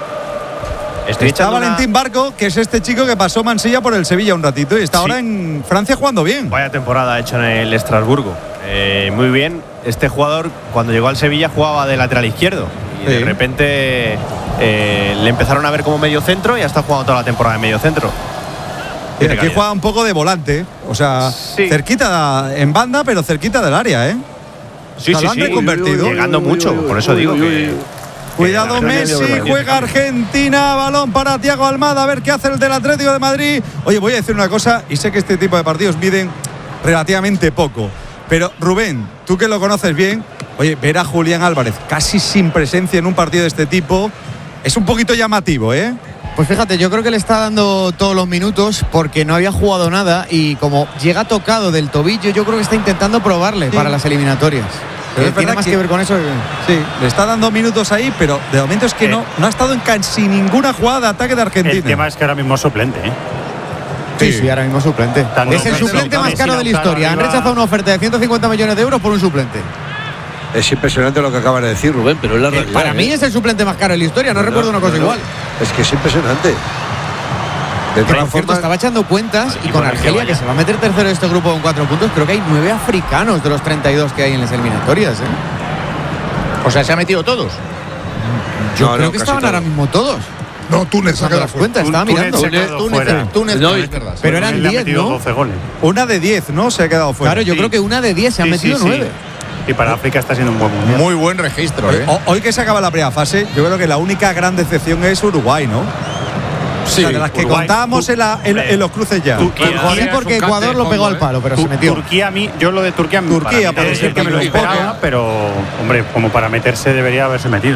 Estoy Está echando una- Valentín Barco, que es este chico que pasó Mansilla por el Sevilla un ratito y está Sí. ahora en Francia jugando bien. Vaya temporada ha hecho en el Estrasburgo. Eh, muy bien. Este jugador, cuando llegó al Sevilla, jugaba de lateral izquierdo. Y Sí. de repente eh, le empezaron a ver como medio centro y ya está jugando toda la temporada de medio centro. Y Tiene aquí calidad. juega un poco de volante, o sea, Sí. cerquita en banda, pero cerquita del área, ¿eh? Sí, O sea, sí, lo han sí. reconvertido. Llegando mucho, por eso digo que. Cuidado que la Messi, Argentina juega Argentina, balón para Thiago Almada, a ver qué hace el del Atlético de Madrid. Oye, voy a decir una cosa, y sé que este tipo de partidos miden relativamente poco, pero Rubén, tú que lo conoces bien, oye, ver a Julián Álvarez casi sin presencia en un partido de este tipo es un poquito llamativo, ¿eh? Pues fíjate, yo creo que le está dando todos los minutos porque no había jugado nada y como llega tocado del tobillo, yo creo que está intentando probarle Sí. para las eliminatorias. Pero Eh, es tiene verdad más que, que- ver con eso. Sí, le está dando minutos ahí, pero de momento es que Eh. no, no ha estado en casi ninguna jugada de ataque de Argentina. El tema es que ahora mismo es suplente, ¿eh? Sí, sí, ahora mismo suplente. Tanto Es el Messi, suplente más Messi, caro de la Lautaro historia. Han arriba. rechazado una oferta de ciento cincuenta millones de euros por un suplente. Es impresionante lo que acabas de decir, Rubén, pero es la Eh, realidad. para ¿eh? mí es el suplente más caro de la historia, no, No, recuerdo una cosa no, no. igual. Es que es impresionante. De Que, todas por cierto, formas, estaba echando cuentas y Y con por el que Argelia, vaya. que se va a meter tercero de este grupo con cuatro puntos, creo que hay nueve africanos de los treinta y dos que hay en las eliminatorias. ¿eh? O sea, se ha metido todos. Yo No, creo no, que casi estaban todos. ahora mismo todos. No, Túnez se ha Sacando quedado las fuera. cuentas, estaba Túnez mirando. se ha quedado Túnez, fuera. Túnez, No, es verdad. Pero eran Él le ha diez, metido ¿no? doce goles. Una de diez, ¿no? Se ha quedado fuera. Claro, yo Sí. creo que una de diez se han Sí, metido sí, sí. nueve. Y para África está siendo un buen mundial. Muy buen registro, ¿eh? Ho- Hoy que se acaba la primera fase, yo creo que la única gran decepción es Uruguay, ¿no? sí, O sea, de las que Uruguay. contábamos en, la- en- en los cruces ya. Turquía. Sí, porque es un Ecuador cante lo de pegó fondo, al palo, pero se Tu- metió. Turquía, a mí, yo lo de Turquía, Turquía, para mí, puede es ser que me lo que un esperaba, poco. pero hombre, como para meterse debería haberse metido.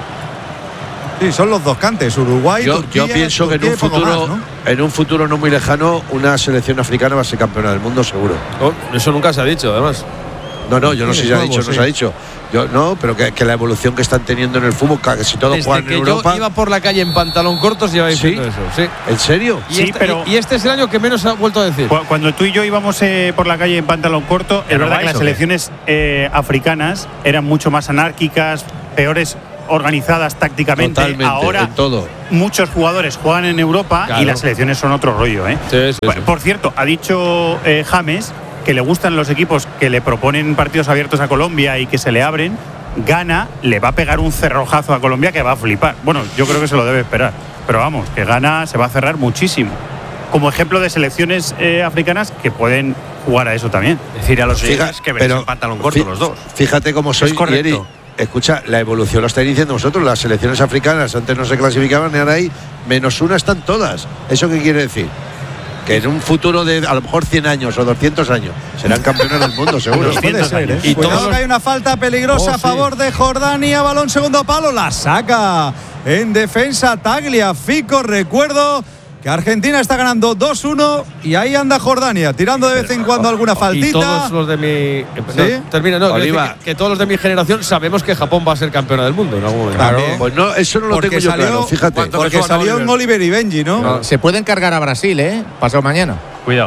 Sí, son los dos cantes, Uruguay, yo, Turquía. yo pienso que en Turquía un y poco futuro, más, ¿no? en un futuro no muy lejano, una selección africana va a ser campeona del mundo, seguro. Oh, eso nunca se ha dicho, además. No, no, yo no sé si se ha nuevo, dicho o no sí. se ha dicho. Yo no, pero que, que la evolución que están teniendo en el fútbol, que si todos Desde juegan que en yo Europa. iba por la calle en pantalón cortos lleva ¿Sí? diciendo eso. Sí. ¿En serio? Y, Sí, este, pero- y este es el año que menos ha vuelto a decir. Cu- Cuando tú y yo íbamos eh, por la calle en pantalón corto, ¿Ya es no verdad que vais las o qué? selecciones eh, africanas eran mucho más anárquicas, peores organizadas tácticamente. Totalmente, Ahora en todo. muchos jugadores juegan en Europa Claro. y las selecciones son otro rollo, ¿eh? Sí, sí, Por- sí. Por cierto, ha dicho eh, James que le gustan los equipos que le proponen partidos abiertos a Colombia y que se le abren. Gana le va a pegar un cerrojazo a Colombia que va a flipar. Bueno, yo creo que se lo debe esperar. Pero vamos, que Gana se va a cerrar muchísimo. Como ejemplo de selecciones eh, africanas que pueden jugar a eso también. Decir a los Fija- oyentes que veréis en pantalón corto fí- los dos. Fíjate cómo soy, Es correcto. Yeri. Escucha, la evolución lo estáis diciendo vosotros. Las selecciones africanas antes no se clasificaban y ahora ahí menos una están todas. ¿Eso qué quiere decir? Que en un futuro de a lo mejor cien años o doscientos años serán campeones del mundo, seguro. Puede ser, ¿eh? Y Cuidado todos que hay una falta peligrosa Oh, a favor de Jordania. Balón segundo palo. La saca en defensa Tagliafico. Recuerdo que Argentina está ganando dos uno y ahí anda Jordania, tirando de vez en cuando alguna faltita. Y todos los de mi. eh, ¿Sí? no, termina, no, quiero Oliva. decir que, que todos los de mi generación sabemos que Japón va a ser campeona del mundo en algún momento. Claro. Pues no, eso no lo Porque tengo yo salió- claro, fíjate. ¿Cuánto Porque salió en Oliver y Benji, ¿no? Se pueden cargar a Brasil, ¿eh? Pasado mañana. Cuidado.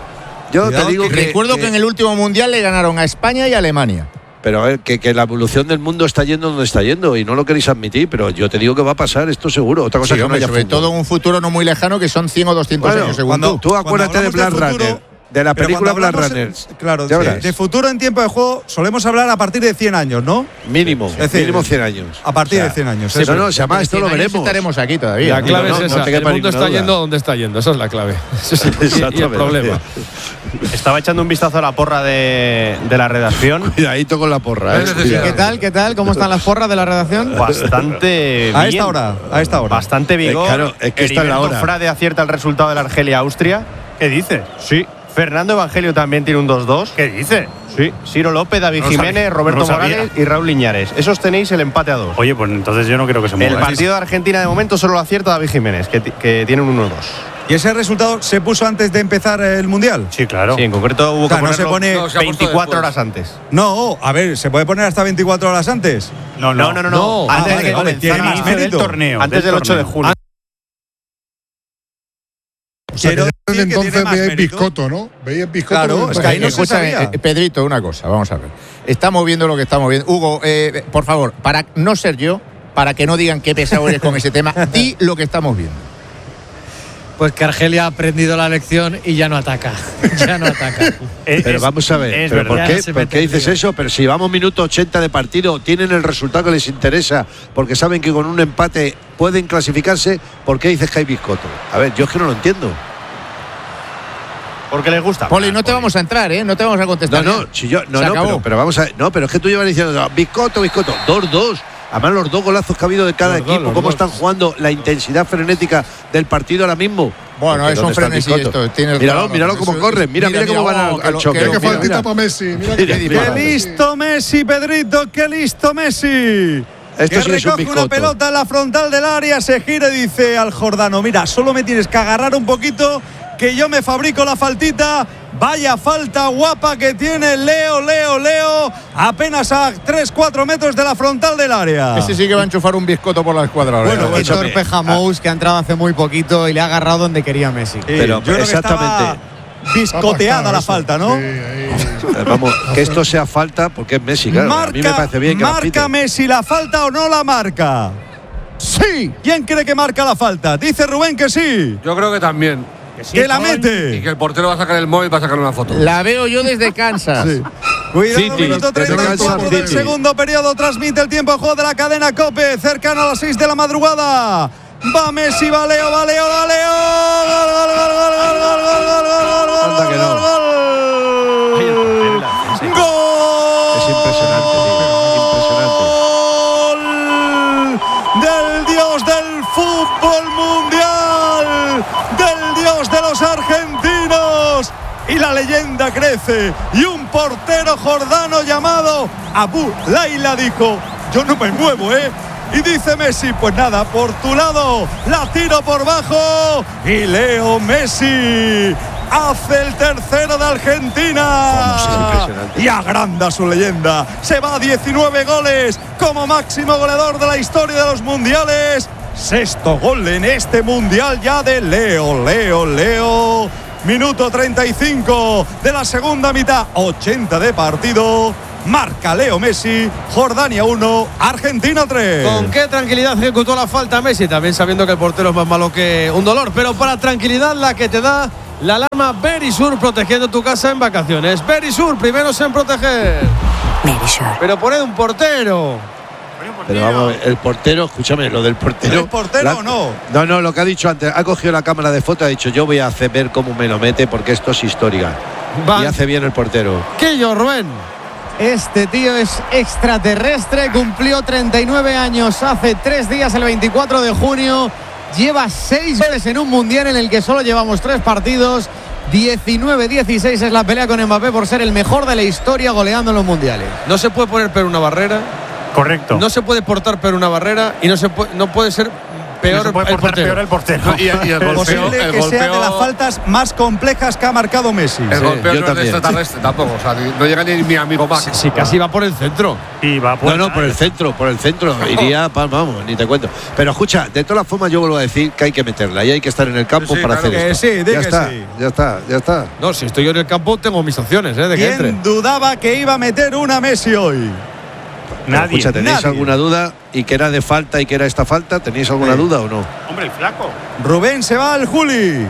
Yo Cuidado te digo que- que, Recuerdo que en el último mundial le ganaron a España y a Alemania. Pero a ver, que, que la evolución del mundo está yendo donde está yendo y no lo queréis admitir, pero yo te digo que va a pasar esto seguro. Otra cosa Sí, que no hombre, haya sobre fútbol. todo en un futuro no muy lejano que son cien o doscientos Bueno, años, según cuando- tú. Tú acuérdate de hablamos Blade de futuro, Runner, de la pero película cuando Blade hablamos- Runner. Claro, Ya de, verás. de futuro en tiempo de juego solemos hablar a partir de cien años, ¿no? Mínimo, Es decir, mínimo cien años. A partir O sea, de cien años. sí, eso. no, no, se llama, esto lo cien años veremos. estaremos aquí todavía. La No, clave no, es no esa. te el quepa mundo ninguna está duda. yendo donde está yendo. Esa es la clave. Ese es el- y- y, el Exactamente. problema. Estaba echando un vistazo a la porra de, de la redacción. Cuidadito con la porra. ¿eh? ¿Qué tal? ¿Qué tal? ¿Cómo están las porras de la redacción? Bastante bien. A esta hora, a esta hora. Bastante vigor. Eh, claro, es que está en la Heriberto hora. Frade acierta el resultado de la Argelia-Austria. ¿Qué dices? Sí, Fernando Evangelio también tiene un dos dos. ¿Qué dice? Sí, Ciro López, David No Jiménez, sabía, Roberto no sabía. Morales y Raúl Liñares. Esos tenéis el empate a dos. Oye, pues entonces yo no creo que se mueva. El partido de Argentina de momento solo lo acierta David Jiménez, que, que tiene un uno dos. ¿Y ese resultado se puso antes de empezar el Mundial? Sí, claro. Sí, en concreto hubo O sea, que no se ponerlo pone- No, se ha puesto veinticuatro después. horas antes. No, a ver, ¿se puede poner hasta veinticuatro horas antes? No, No, no, no, no. No. Antes Ah, de que vale, vale, tiene comenzara más Inicio del mérito. torneo. Antes del ocho de torneo. julio. O sea, Quiero que decir desde que entonces tiene más veíais mérito. biscoto, ¿no? Veíais biscoto. Claro, desde es que ahí no entonces. se Escúchame, sabía. eh, Pedrito, una cosa, vamos a ver. Estamos viendo lo que estamos viendo. Hugo, eh, por favor, para no ser yo, para que no digan qué pesado eres con ese tema, di lo que estamos viendo. Pues que Argelia ha aprendido la lección y ya no ataca. Ya no ataca. Pero vamos a ver, es ¿pero ¿por verdad. qué, Ya se ¿por mete qué en dices lío. eso? Pero si vamos minuto ochenta de partido, tienen el resultado que les interesa, porque saben que con un empate pueden clasificarse, ¿por qué dices que hay biscoto? A ver, yo es que no lo entiendo. Porque les gusta. Poli, no te vamos a entrar, ¿eh? No te vamos a No, contestar. no, si yo, no, Se no, acabó. pero, pero vamos a no, pero es que tú llevas diciendo no, biscoto, biscoto, dos dos. Además, los dos golazos que ha habido de cada Los dos, equipo, los cómo dos. están jugando, la intensidad frenética del partido ahora mismo. Bueno, Porque es un ¿dónde está el frenesí biscoto? esto. tienes Míralo, razón. míralo cómo Eso- corren, mira, mira, cómo van oh, al, que al lo- choque. que lo- Qué mira, faltita mira. para Messi. Mira Mira, que mira. ¡Qué dispara. listo Messi, Pedrito! ¡Qué listo Messi! Esto que sí es un recoge una biscoto. pelota en la frontal del área, se gira y dice al Jordano: mira, solo me tienes que agarrar un poquito, que yo me fabrico la faltita. Vaya falta guapa que tiene Leo, Leo, Leo, apenas a tres cuatro metros de la frontal del área. Ese sí que va a enchufar un biscoto por la escuadra. ahora. Bueno, Eh, eso Héctor Pejamous, que ha entrado hace muy poquito y le ha agarrado donde quería Messi. Sí, Pero yo creo que exactamente. estaba biscoteada la Eso. falta, ¿no? Sí, ahí. Eh, Vamos, que esto sea falta porque es Messi, claro. a mí me parece bien que la marca piten. Messi la falta o no la marca. Sí. ¿Quién cree que marca la falta? Dice Rubén que sí. Yo creo que también. Que la Y mete. que el portero va a sacar el móvil para sacar una foto. La veo yo desde Kansas. Sí. Cuidado, City, minuto desde treinta y cuatro Kansas del City. segundo periodo. Transmite el tiempo de juego de la cadena COPE. Cercano a las seis de la madrugada. Va Messi, va Leo, va Leo, va Leo. Gol, gol, gol, gol, gol, gol, gol, gol, gol, gol, Anda que no. gol, gol. Ay, el portero, la defensa. Gol. Es impresionante, tío, impresionante. Gol del dios del fútbol mundial, del dios de los argentinos. Y la leyenda crece. Y un portero jordano llamado Abu Laila dijo: yo no me muevo, ¿eh? Y dice Messi: pues nada, por tu lado, la tiro por bajo. Y Leo Messi hace el tercero de Argentina. Es impresionante. Y agranda su leyenda. Se va a diecinueve goles como máximo goleador de la historia de los mundiales. Sexto gol en este mundial ya de Leo, Leo, Leo. Minuto treinta y cinco de la segunda mitad, ochenta de partido. Marca Leo Messi, Jordania uno, Argentina tres. ¿Con qué tranquilidad ejecutó la falta Messi? También sabiendo que el portero es más malo que un dolor. Pero para tranquilidad la que te da la alarma Verisur, protegiendo tu casa en vacaciones. Verisur, primeros en proteger. Verisur. Pero poned un portero. Pero vamos a ver, el portero, escúchame, lo del portero. ¿Es portero la- o no? No, no, lo que ha dicho antes, ha cogido la cámara de foto, ha dicho: yo voy a hacer ver cómo me lo mete porque esto es histórica. Va. Y hace bien el portero. ¿Qué yo, Rubén? Este tío es extraterrestre, cumplió treinta y nueve años hace tres días, el veinticuatro de junio. Lleva seis goles en un mundial en el que solo llevamos tres partidos. diecinueve dieciséis es la pelea con Mbappé por ser el mejor de la historia goleando en los mundiales. No se puede poner pero una barrera. Correcto. No se puede portar pero una barrera. Y no, se puede, no puede ser peor No se puede el portar portero. peor el portero. Y, y el golpeo, Posible el que sea de golpeo- las faltas más complejas que ha marcado Messi. El Sí, golpeo yo no es de también. extraterrestre tampoco. O sea, ni- no llega ni mi amigo Max. Si casi va por el centro. Y va a No, puerta, no, por el ¿eh? centro, por el centro. Iría, pa- vamos, ni te cuento. Pero escucha, de todas las formas yo vuelvo a decir que hay que meterla y hay que estar en el campo Sí, sí, para claro hacer que esto. sí, di ya que está, sí. ya está, ya está. No, si estoy yo en el campo tengo mis opciones, ¿eh? De que entre. ¿Quién dudaba que iba a meter una Messi hoy? Pero Nadie. escucha, ¿tenéis nadie. alguna duda? ¿Y que era de falta y que era esta falta? ¿Tenéis alguna Sí. duda o no? Hombre, el flaco. Rubén se va al Juli.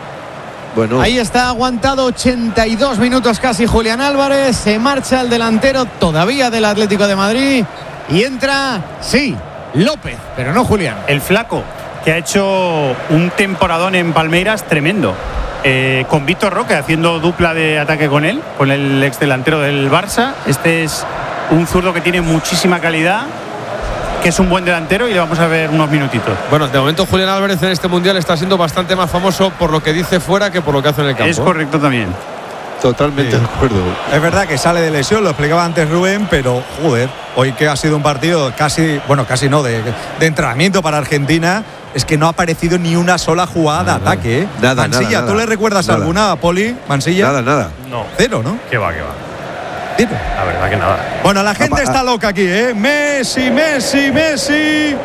Bueno, Ahí está aguantado ochenta y dos minutos casi Julián Álvarez. Se marcha el delantero todavía del Atlético de Madrid. Y entra, sí, López, pero no Julián. El flaco, que ha hecho un temporadón en Palmeiras tremendo. Eh, con Víctor Roque haciendo dupla de ataque con él, con el ex delantero del Barça. Este es un zurdo que tiene muchísima calidad, que es un buen delantero y le vamos a ver unos minutitos. Bueno, de momento Julián Álvarez en este mundial está siendo bastante más famoso por lo que dice fuera que por lo que hace en el campo. Es correcto también. Totalmente Sí. de acuerdo. Es verdad que sale de lesión, lo explicaba antes Rubén, pero joder, hoy que ha sido un partido casi, bueno, casi no, de, de entrenamiento para Argentina, es que no ha aparecido ni una sola jugada de ataque. ¿eh? Nada, Mansilla, nada, ¿tú nada. le recuerdas Nada. alguna, Poli? Mansilla. Nada, nada. No. Cero, ¿no? Que va, que va. Cero. La verdad que nada. Bueno, la gente está loca aquí, ¿eh? Messi, Messi, Messi.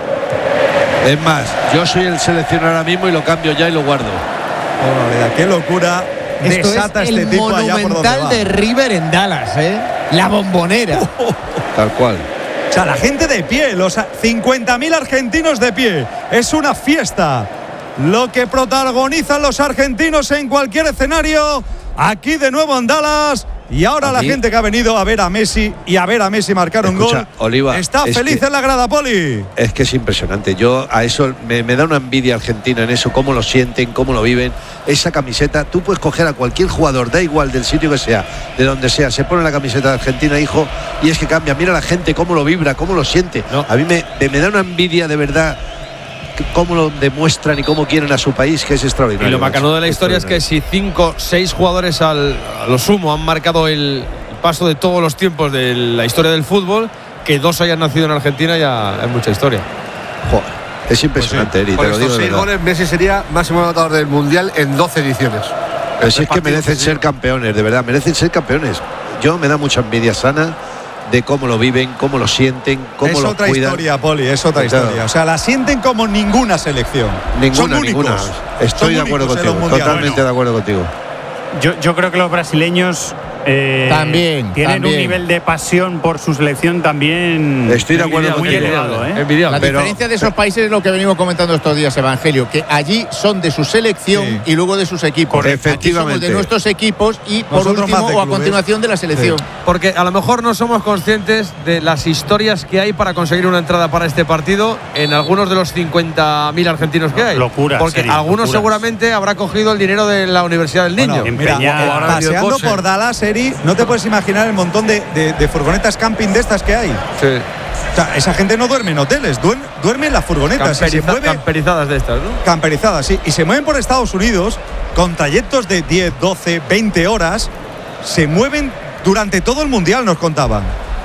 Es más, yo soy el seleccionador ahora mismo y lo cambio ya y lo guardo. Oh, qué locura. Esto Desata es este el tipo allá por donde monumental va. de River en Dallas, ¿eh? La bombonera. Tal cual. O sea, la gente de pie, los cincuenta mil argentinos de pie. Es una fiesta. Lo que protagonizan los argentinos en cualquier escenario. Aquí de nuevo en Dallas. Y ahora A la mí- gente que ha venido a ver a Messi y a ver a Messi marcar un Escucha, gol. Oliva, está es feliz que- en la grada, Poli. Es que es impresionante. Yo a eso me, me da una envidia Argentina en eso, cómo lo sienten, cómo lo viven. Esa camiseta, tú puedes coger a cualquier jugador, da igual del sitio que sea, de donde sea, se pone la camiseta de Argentina, hijo, y es que cambia. Mira la gente cómo lo vibra, cómo lo siente. A mí me, me, me da una envidia de verdad que- cómo lo demuestran y cómo quieren a su país, que es extraordinario. Y lo macho. bacano de la historia es que si cinco, seis jugadores al, a lo sumo han marcado el paso de todos los tiempos de la historia del fútbol, que dos hayan nacido en Argentina ya es mucha historia. Joder, es impresionante, Eri, Por te lo digo estos de seis verdad. goles, Messi sería máximo anotador del Mundial en doce ediciones. Pero si es que Partidos merecen así. ser campeones, de verdad, merecen ser campeones. Yo me da mucha envidia sana de cómo lo viven, cómo lo sienten, cómo es lo otra cuidan. historia, Poli, es otra Claro. historia. O sea, la sienten como ninguna selección. Ninguna, Son únicos. ninguna. Estoy Son de acuerdo únicos en los contigo, mundiales. totalmente Bueno. de acuerdo contigo. Yo, yo creo que los brasileños eh, También, tienen también. un nivel de pasión por su selección también Estoy de acuerdo muy contigo. elevado, ¿eh? La diferencia de esos países es lo que venimos comentando estos días, Evangelio, que allí son de su selección Sí. y luego de sus equipos. Correcto. Aquí somos Efectivamente. de nuestros equipos y por Nosotros más último de o a clubes. continuación de la selección. Porque a lo mejor no somos conscientes de las historias que hay para conseguir una entrada para este partido en algunos de los cincuenta mil argentinos que hay. Locuras, Porque Eri, algunos locuras. seguramente habrá cogido el dinero de la Universidad del Niño. Bueno, mira, Empeñar. eh, Ahora paseando Dios, por Dallas, Eri, no te puedes imaginar el montón de, de- de furgonetas camping de estas que hay. Sí. O sea, esa gente no duerme en hoteles, duerme, duerme en las furgonetas. Y se Camperiza- mueve camperizadas de estas, ¿no? camperizadas, sí. Y se mueven por Estados Unidos con trayectos de diez, doce, veinte horas. Se mueven durante todo el mundial, nos contaban.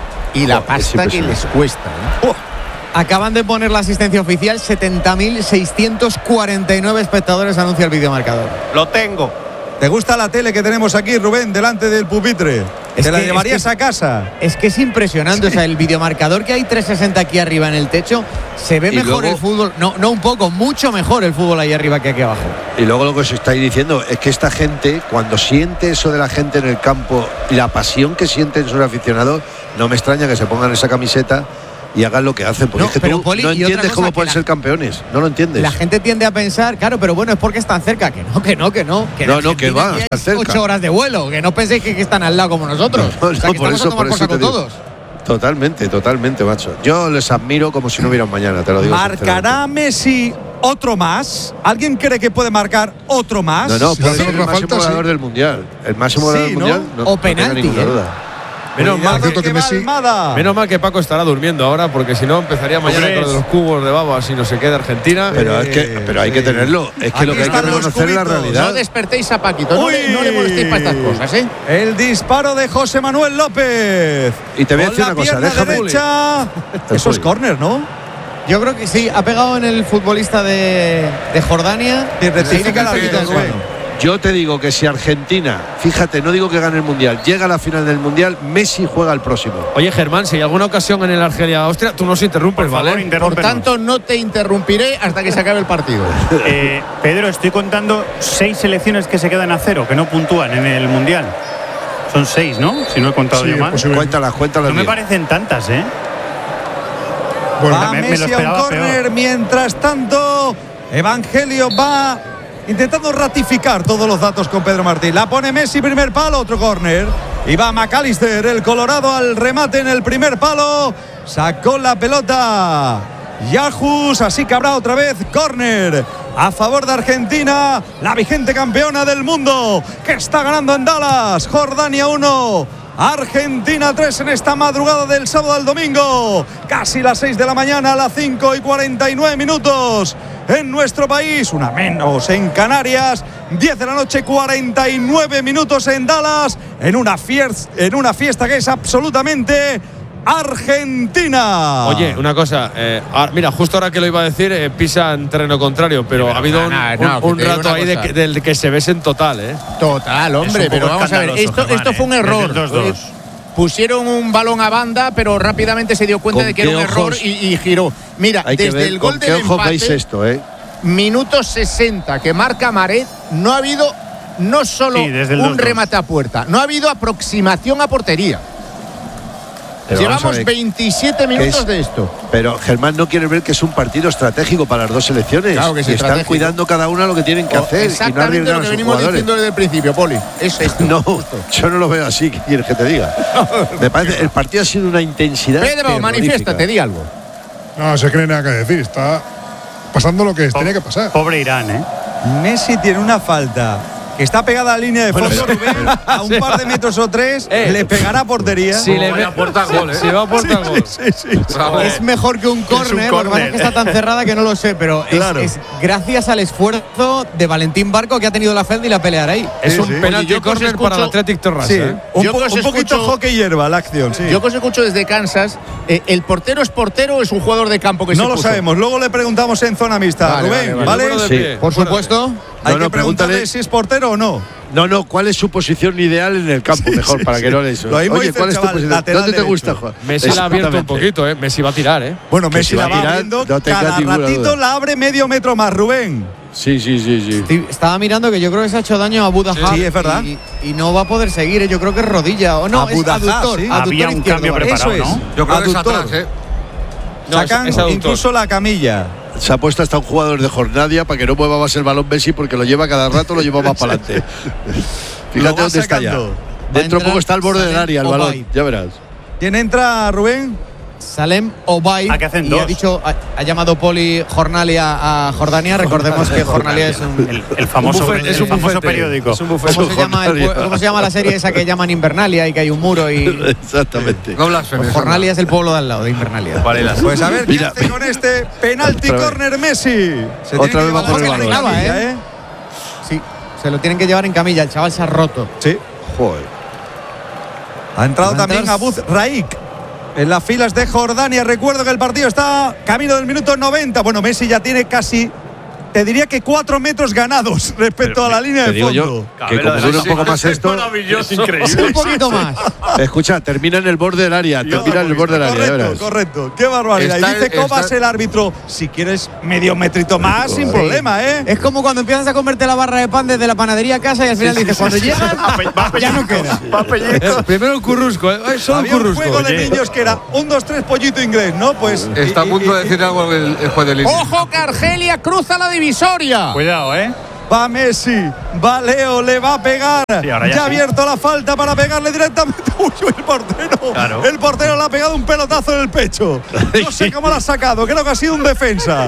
Y la Joder, es pasta que les impresionante. cuesta. ¿eh? Oh, Acaban de poner la asistencia oficial, setenta mil seiscientos cuarenta y nueve espectadores, anuncia el videomarcador. Lo tengo. ¿Te gusta la tele que tenemos aquí, Rubén, delante del pupitre? Es ¿Te la que- llevarías es que- a casa? Es que es impresionante, o sea, el videomarcador que hay trescientos sesenta aquí arriba en el techo, se ve Y mejor luego- el fútbol, no, no un poco, mucho mejor el fútbol ahí arriba que aquí abajo. Y luego lo que os estáis diciendo es que esta gente, cuando siente eso de la gente en el campo y la pasión que sienten sus aficionados, no me extraña que se pongan esa camiseta y hagan lo que hacen. Porque No, es que pero, tú Poli, no y otra entiendes cosa cómo que pueden la- ser campeones. No lo entiendes. La gente tiende a pensar, claro, pero bueno, es porque están cerca, que no, que no, que no. Que en No, no, que Argentina va, aquí hay están cerca. Ocho horas de vuelo, que no penséis que, que están al lado como nosotros. No, o sea, no, que por estamos eso, a tomar por por eso saco te digo. todos. Totalmente, totalmente, macho. Yo les admiro como si no hubiera un mañana, te lo digo. ¿Marcará Messi otro más? ¿Alguien cree que puede marcar otro más? No, no, Si puede hacen ser el otra máximo falta, goleador sí. del mundial. El máximo Sí, goleador del ¿no? mundial. No, O no tenga penalti, ninguna ¿eh? duda. Menos Cuidado mal, cierto que que va Messi- Almada. menos mal que Paco estará durmiendo ahora, porque si no empezaría mañana Hombre, con lo de los cubos de babas y no se queda Argentina. Pero es que, pero hay que sí. tenerlo. Es que Aquí lo que hay que están los reconocer es la cubitos. realidad. No despertéis a Paquito, no, Uy. le, no le molestéis para estas cosas, ¿eh? El disparo de José Manuel López. Y te voy a Con decir la una cosa, pierna déjame- derecha. El Eso es Poli. córner, ¿no? Yo creo que sí, ha pegado en el futbolista de, de Jordania. Y rectifica Sí, el sí, árbitro, sí, Rubén. sí. Yo te digo que si Argentina, fíjate, no digo que gane el mundial, llega a la final del mundial, Messi juega al próximo. Oye, Germán, si hay alguna ocasión en el Argelia-Austria, tú nos interrumpes, Por favor, ¿vale? Por interrúmpenos. tanto, no te interrumpiré hasta que se acabe el partido. Eh, Pedro, estoy contando seis selecciones que se quedan a cero, que no puntúan en el Mundial. Son seis, ¿no? Si no he contado Sí, yo es mal. posible. Cuéntalas, cuéntalas No me bien. parecen tantas, ¿eh? Bueno, Va me- me lo Messi a un esperaba córner. peor. Mientras tanto, Evangelio va intentando ratificar todos los datos con Pedro Martín. La pone Messi, primer palo, otro córner. Y va McAllister, el Colorado, al remate en el primer palo. Sacó la pelota Yajus, así que habrá otra vez córner a favor de Argentina, la vigente campeona del mundo, que está ganando en Dallas. Jordania uno, Argentina tres en esta madrugada del sábado al domingo. Casi las seis de la mañana, a las cinco y cuarenta y nueve minutos. en nuestro país, una menos en Canarias, diez de la noche, cuarenta y nueve minutos en Dallas, en una fiesta, en una fiesta que es absolutamente argentina. Oye, una cosa, eh, ahora, mira, justo ahora que lo iba a decir, eh, pisa en terreno contrario, pero, pero ha habido un, no, no, un, un rato ahí de que, del que se besen total, ¿eh? Total, hombre, pero vamos a ver, esto, Germán, esto fue un error. Dos, dos. Pusieron un balón a banda, pero rápidamente se dio cuenta de que era un error y, y giró. Mira, Hay desde el gol del empate, veis esto, ¿eh? minuto sesenta que marca Maret, no ha habido no solo sí, un dos, remate dos. a puerta, no ha habido aproximación a portería. Pero llevamos veintisiete minutos es, de esto. Pero Germán no quiere ver que es un partido estratégico para las dos selecciones. Claro que es y están cuidando cada una lo que tienen que o hacer. Exactamente y no lo que venimos jugadores. diciendo desde el principio, Poli. Es esto. No, justo. Yo no lo veo así. ¿Qué quieres que te diga? Me parece el partido ha sido una intensidad. Pedro, manifiéstate, di algo. No se cree nada que decir. Está pasando lo que po tenía que pasar. Pobre Irán, ¿eh? Messi tiene una falta que está pegada a la línea de fondo, bueno, Rubén, a un par de metros o tres, eh, le pegará a portería. Si le ve, aporta gol, ¿eh? Si va a aportar gol. Sí, sí, sí, sí. Es mejor que un córner, lo que pasa es que está tan cerrada que no lo sé, pero claro. es, es gracias al esfuerzo de Valentín Barco que ha tenido la falda y la pelear ahí. Es sí, un sí. penalti córner para el Athletic Torrasa. Sí. ¿eh? Un, po un escucho, poquito hockey hierba la acción. Sí. Yo que os escucho desde Kansas, eh, ¿el portero es portero o es un jugador de campo que no se lo puso? sabemos, luego le preguntamos en zona mixta. Vale, Rubén, ¿vale? ¿vale? Sí. Por supuesto. Hay no, no, que preguntarle si es portero o no. No, no, ¿cuál es su posición ideal en el campo? Sí, Mejor, sí, para sí. que no le eso. Oye, ¿cuál es tu posición? ¿Dónde te derecho. gusta, Juan? Messi la ha abierto un poquito, ¿eh? Messi va a tirar, ¿eh? Bueno, Messi, Messi la va tirar, abriendo, no cada ratito duda. la abre medio metro más, Rubén. Sí, sí, sí, sí. Estaba mirando que yo creo que se ha hecho daño a Budajá. Sí, es verdad. Y, y no va a poder seguir, ¿eh? Yo creo que es rodilla. O no, a es Budajá, aductor. ¿sí? aductor Había un izquierdo, cambio preparado, Eso ¿no? Es. Yo creo aductor. que es atrás, ¿eh? No, Sacan es, es incluso la camilla. Se ha puesto hasta un jugador de Jornadia para que no mueva más el balón Messi porque lo lleva cada rato, lo lleva más para adelante. Fíjate dónde está ya. Dentro poco está al borde del área el balón, ya verás. ¿Quién entra, Rubén? Salem Obaid. ¿A qué hacen y dos? ha dicho, ha, ha llamado Poli Jornalia a Jordania. Recordemos que Jornalia es un, el, el famoso, un bufete, es un famoso periódico. Es un bufete. ¿Cómo, se llama el, ¿Cómo se llama la serie esa que llaman Invernalia y que hay un muro? Y exactamente. No blasfemes. Pues Jornalia es el pueblo de al lado de Invernalia. Pues a ver qué hace con este penalti corner Messi. Se Otra vez va por el balón. Camilla, ¿eh? Sí, se lo tienen que llevar en camilla. El chaval se ha roto. Sí. Joder. Ha entrado también Abuz Raik en las filas de Jordania. Recuerdo que el partido está camino del minuto noventa. Bueno, Messi ya tiene casi, te diría que cuatro metros ganados respecto Pero, a la línea de fondo. Yo, que como dure un poco más esto, maravilloso, increíble. Un poquito más. Escucha, termina en el borde del área, termina en el borde del área. Correcto, correcto. Qué barbaridad. Está, y dice Cobas el árbitro, si quieres medio metrito más, sin sí. problema, ¿eh? Es como cuando empiezas a comerte la barra de pan desde la panadería a casa y al final sí, dices, sí, cuando sí, llegas, sí. ya no queda. Sí. Primero el currusco, ¿eh? Solo Había currusco. un juego de Oye. niños que era un, dos, tres, pollito inglés, ¿no? Pues está y, a punto y, de decir y, algo el, el juez de línea. ¡Ojo que Argelia cruza la divisoria! Cuidado, ¿eh? Va Messi, va Leo, le va a pegar. Sí, ya ya ha abierto la falta para pegarle directamente. Uy, el portero. Claro. El portero le ha pegado un pelotazo en el pecho. No sé cómo lo ha sacado, creo que ha sido un defensa.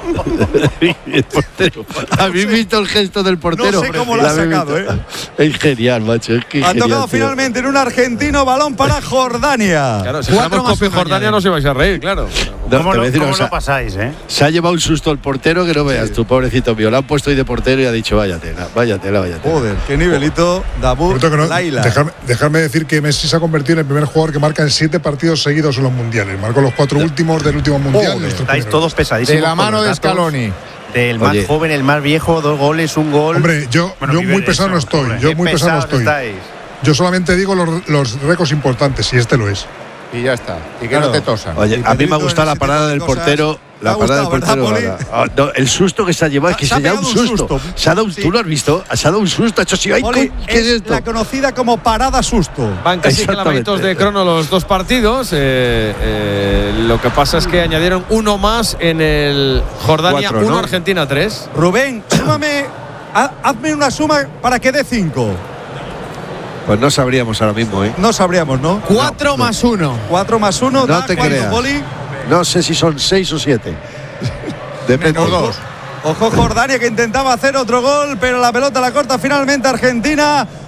El portero. ¿Habéis visto el gesto del portero? No sé cómo lo ha sacado, ¿eh? Es genial, macho. Es que ha genial, tocado tío. finalmente en un argentino balón para Jordania. Claro, si ganamos Copa Jordania no se vais a reír, claro. No, ¿Cómo, lo, cómo lo pasáis, eh? Se ha llevado un susto el portero que no veas, sí. tu pobrecito mío. Lo han puesto ahí de portero y ha dicho, vaya tela, vaya tela, vaya tela. Joder, qué nivelito, Dabur, no, Laila. Dejarme, dejarme decir que Messi se ha convertido en el primer jugador que marca en siete partidos seguidos en los mundiales. Marcó los cuatro últimos del último mundial. Oh, estáis todos pesadísimos. De la mano de Scaloni. Del más Oye. joven, el más viejo, dos goles, un gol. Hombre, yo, bueno, yo muy pesado no estoy. Hombre, yo muy pesado no estoy. Estáis. Yo solamente digo los, los récords importantes, y este lo es. Y ya está. Y que claro. no te tosan. Oye, a mí me ha gustado la parada del portero. La parada del portero. Oh, no, el susto que se ha llevado es que se, se ha dado un susto. susto. Se ha dado, sí. ¿Tú lo has visto? Se ha dado un susto. Ha hecho así. Poli, ¿qué es, es esto? La conocida como parada susto. Van casi kilómetros de crono los dos partidos. Eh, eh, lo que pasa es que añadieron uno más en el Jordania uno, ¿no? Argentina tres. Rubén, súmame, hazme una suma para que dé cinco. Pues no sabríamos ahora mismo, ¿eh? No sabríamos, ¿no? Cuatro no, más uno. Cuatro más uno. No da te creas. Poli? No sé si son seis o siete. Depende. Menos dos. Ojo Jordania que intentaba hacer otro gol, pero la pelota la corta finalmente Argentina.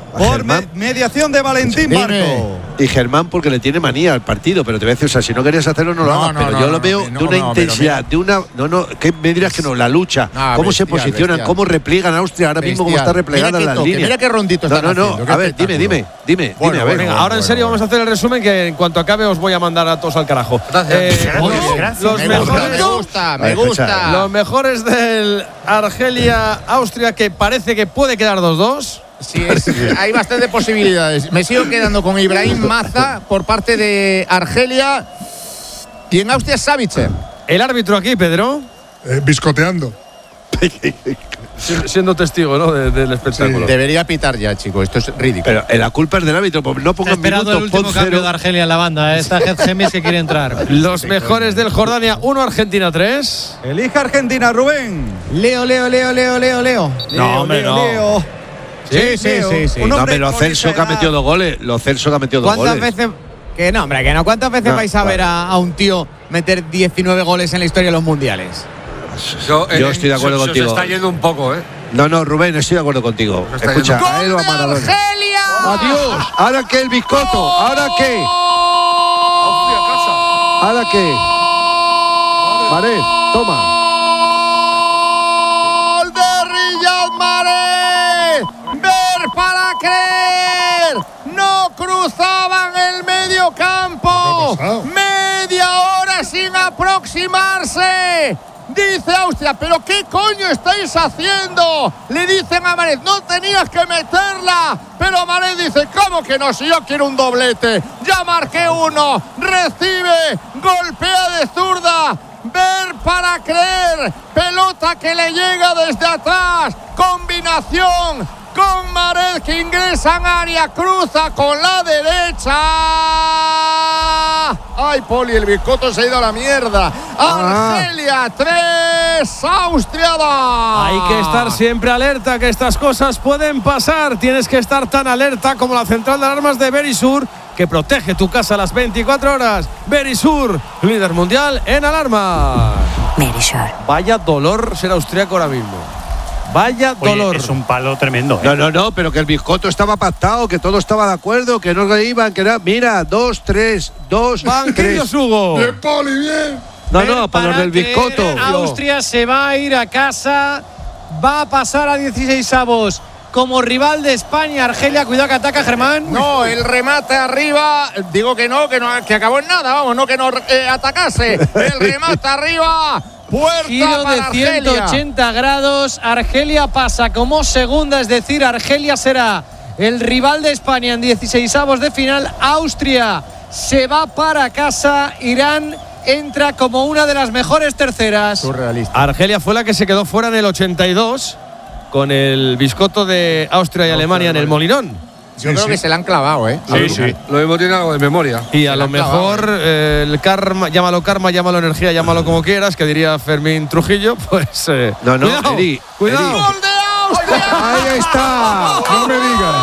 por me mediación de Valentín Barco. Y Germán porque le tiene manía al partido, pero te voy a decir, o sea, si no querías hacerlo no lo No, hagas, no, pero no, yo no, lo veo no, de una no, intensidad, de una, no, no, que me dirás que no, la lucha, Ah, cómo bestial, se posicionan, bestial. cómo repliegan a Austria ahora mismo, cómo Bestial. está replegada Mira qué las toque, líneas. mira qué rondito No, están no, no, haciendo, qué a ver, dime, espectáculo. dime, dime, Bueno, dime, a ver. Venga, bueno, ahora en serio vamos a hacer el resumen que en cuanto acabe os voy a mandar a todos al carajo. Gracias. los, Gracias. los Me mejores, gusta, me gusta, me Vale, gusta. escucha. los mejores del Argelia-Austria, que parece que puede quedar dos dos. Sí, es- hay bastantes posibilidades. Me sigo quedando con Ibrahim Maza por parte de Argelia y en Austria Savitzer. El árbitro aquí, Pedro, Eh, biscoteando. si- siendo testigo, ¿no? de- del espectáculo. Debería pitar ya, chico. Esto es ridículo. Pero eh, la culpa es del árbitro, pues no Está pongan esperando el minutos, último pon cambio cero. de Argelia en la banda. ¿eh? Está Hed Gemis que quiere entrar. Los mejores del Jordania uno, Argentina tres. Elija Argentina, Rubén. Leo, Leo, Leo, Leo, Leo, Leo. No, hombre, Leo, no. Leo. Sí, sí, Leo, sí, sí. un No, hombre pero con Celso esa que ha edad. metido dos goles, lo Celso que ha metido dos ¿Cuántas goles. veces? Que no, hombre, que no. ¿Cuántas veces No, vais a ver vale. a, a un tío meter diecinueve goles en la historia de los mundiales? Yo, estoy de acuerdo se, contigo. Se está yendo un poco, ¿eh? No, no, Rubén, estoy de acuerdo contigo. está Escucha, yendo. a él o a Maradona. ¡Argelia! Adiós. ¿Ahora qué el bizcocho? ¿Ahora qué? ¿Ahora qué? Vale, toma. ¡Gol de Riyad Mahrez! ¡Ver para creer! ¡No cruzaban el medio campo! ¿Qué ha pasado? ¡Media hora sin aproximarse! Dice Austria, ¿pero qué coño estáis haciendo? Le dicen a Mahrez, no tenías que meterla. Pero Mahrez dice, ¿cómo que no? Si yo quiero un doblete. Ya marqué uno. Recibe, golpea de zurda. Ver para creer. Pelota que le llega desde atrás. Combinación con Mahrez que ingresa en área. Cruza con la derecha. Ay, Poli, el bizcocho se ha ido a la mierda. Argelia tres, Austria dos. Hay que estar siempre alerta, que estas cosas pueden pasar. Tienes que estar tan alerta como la central de alarmas de Verisur, que protege tu casa a las veinticuatro horas. Verisur, líder mundial en alarma. Verisur. Vaya dolor ser austriaco ahora mismo. Vaya Oye, dolor. es un palo tremendo. ¿eh? No, no, no, pero que el bizcocho estaba pactado, que todo estaba de acuerdo, que no iban, que era. Mira, dos, tres, dos, Banquillos, tres. Hugo. Bien, Poli, bien. No, Ver no, para los del creer, bizcocho. Austria se va a ir a casa. Va a pasar a dieciséis avos como rival de España. Argelia, cuidado que ataca Germán. No, el remate arriba. Digo que no, que no, que acabó en nada, vamos, no que no eh, atacase. El remate arriba. Puerta Giro para de Argelia. ciento ochenta grados. Argelia pasa como segunda, es decir, Argelia será el rival de España en dieciséis avos de final. Austria se va para casa. Irán entra como una de las mejores terceras. Surrealista. Argelia fue la que se quedó fuera en el ochenta y dos con el biscotto de Austria y Alemania en el Molinón. Yo creo que se la han clavado, ¿eh? Sí, sí. Lo mismo tiene algo de memoria. Y a Se lo la han clavado, mejor eh, el karma, llámalo karma, llámalo energía, llámalo como quieras, que diría Fermín Trujillo, pues. Eh, No, no, cuidado, Eri, cuidado. Eri. ¡Gol de Austria! Ahí está. No me digas.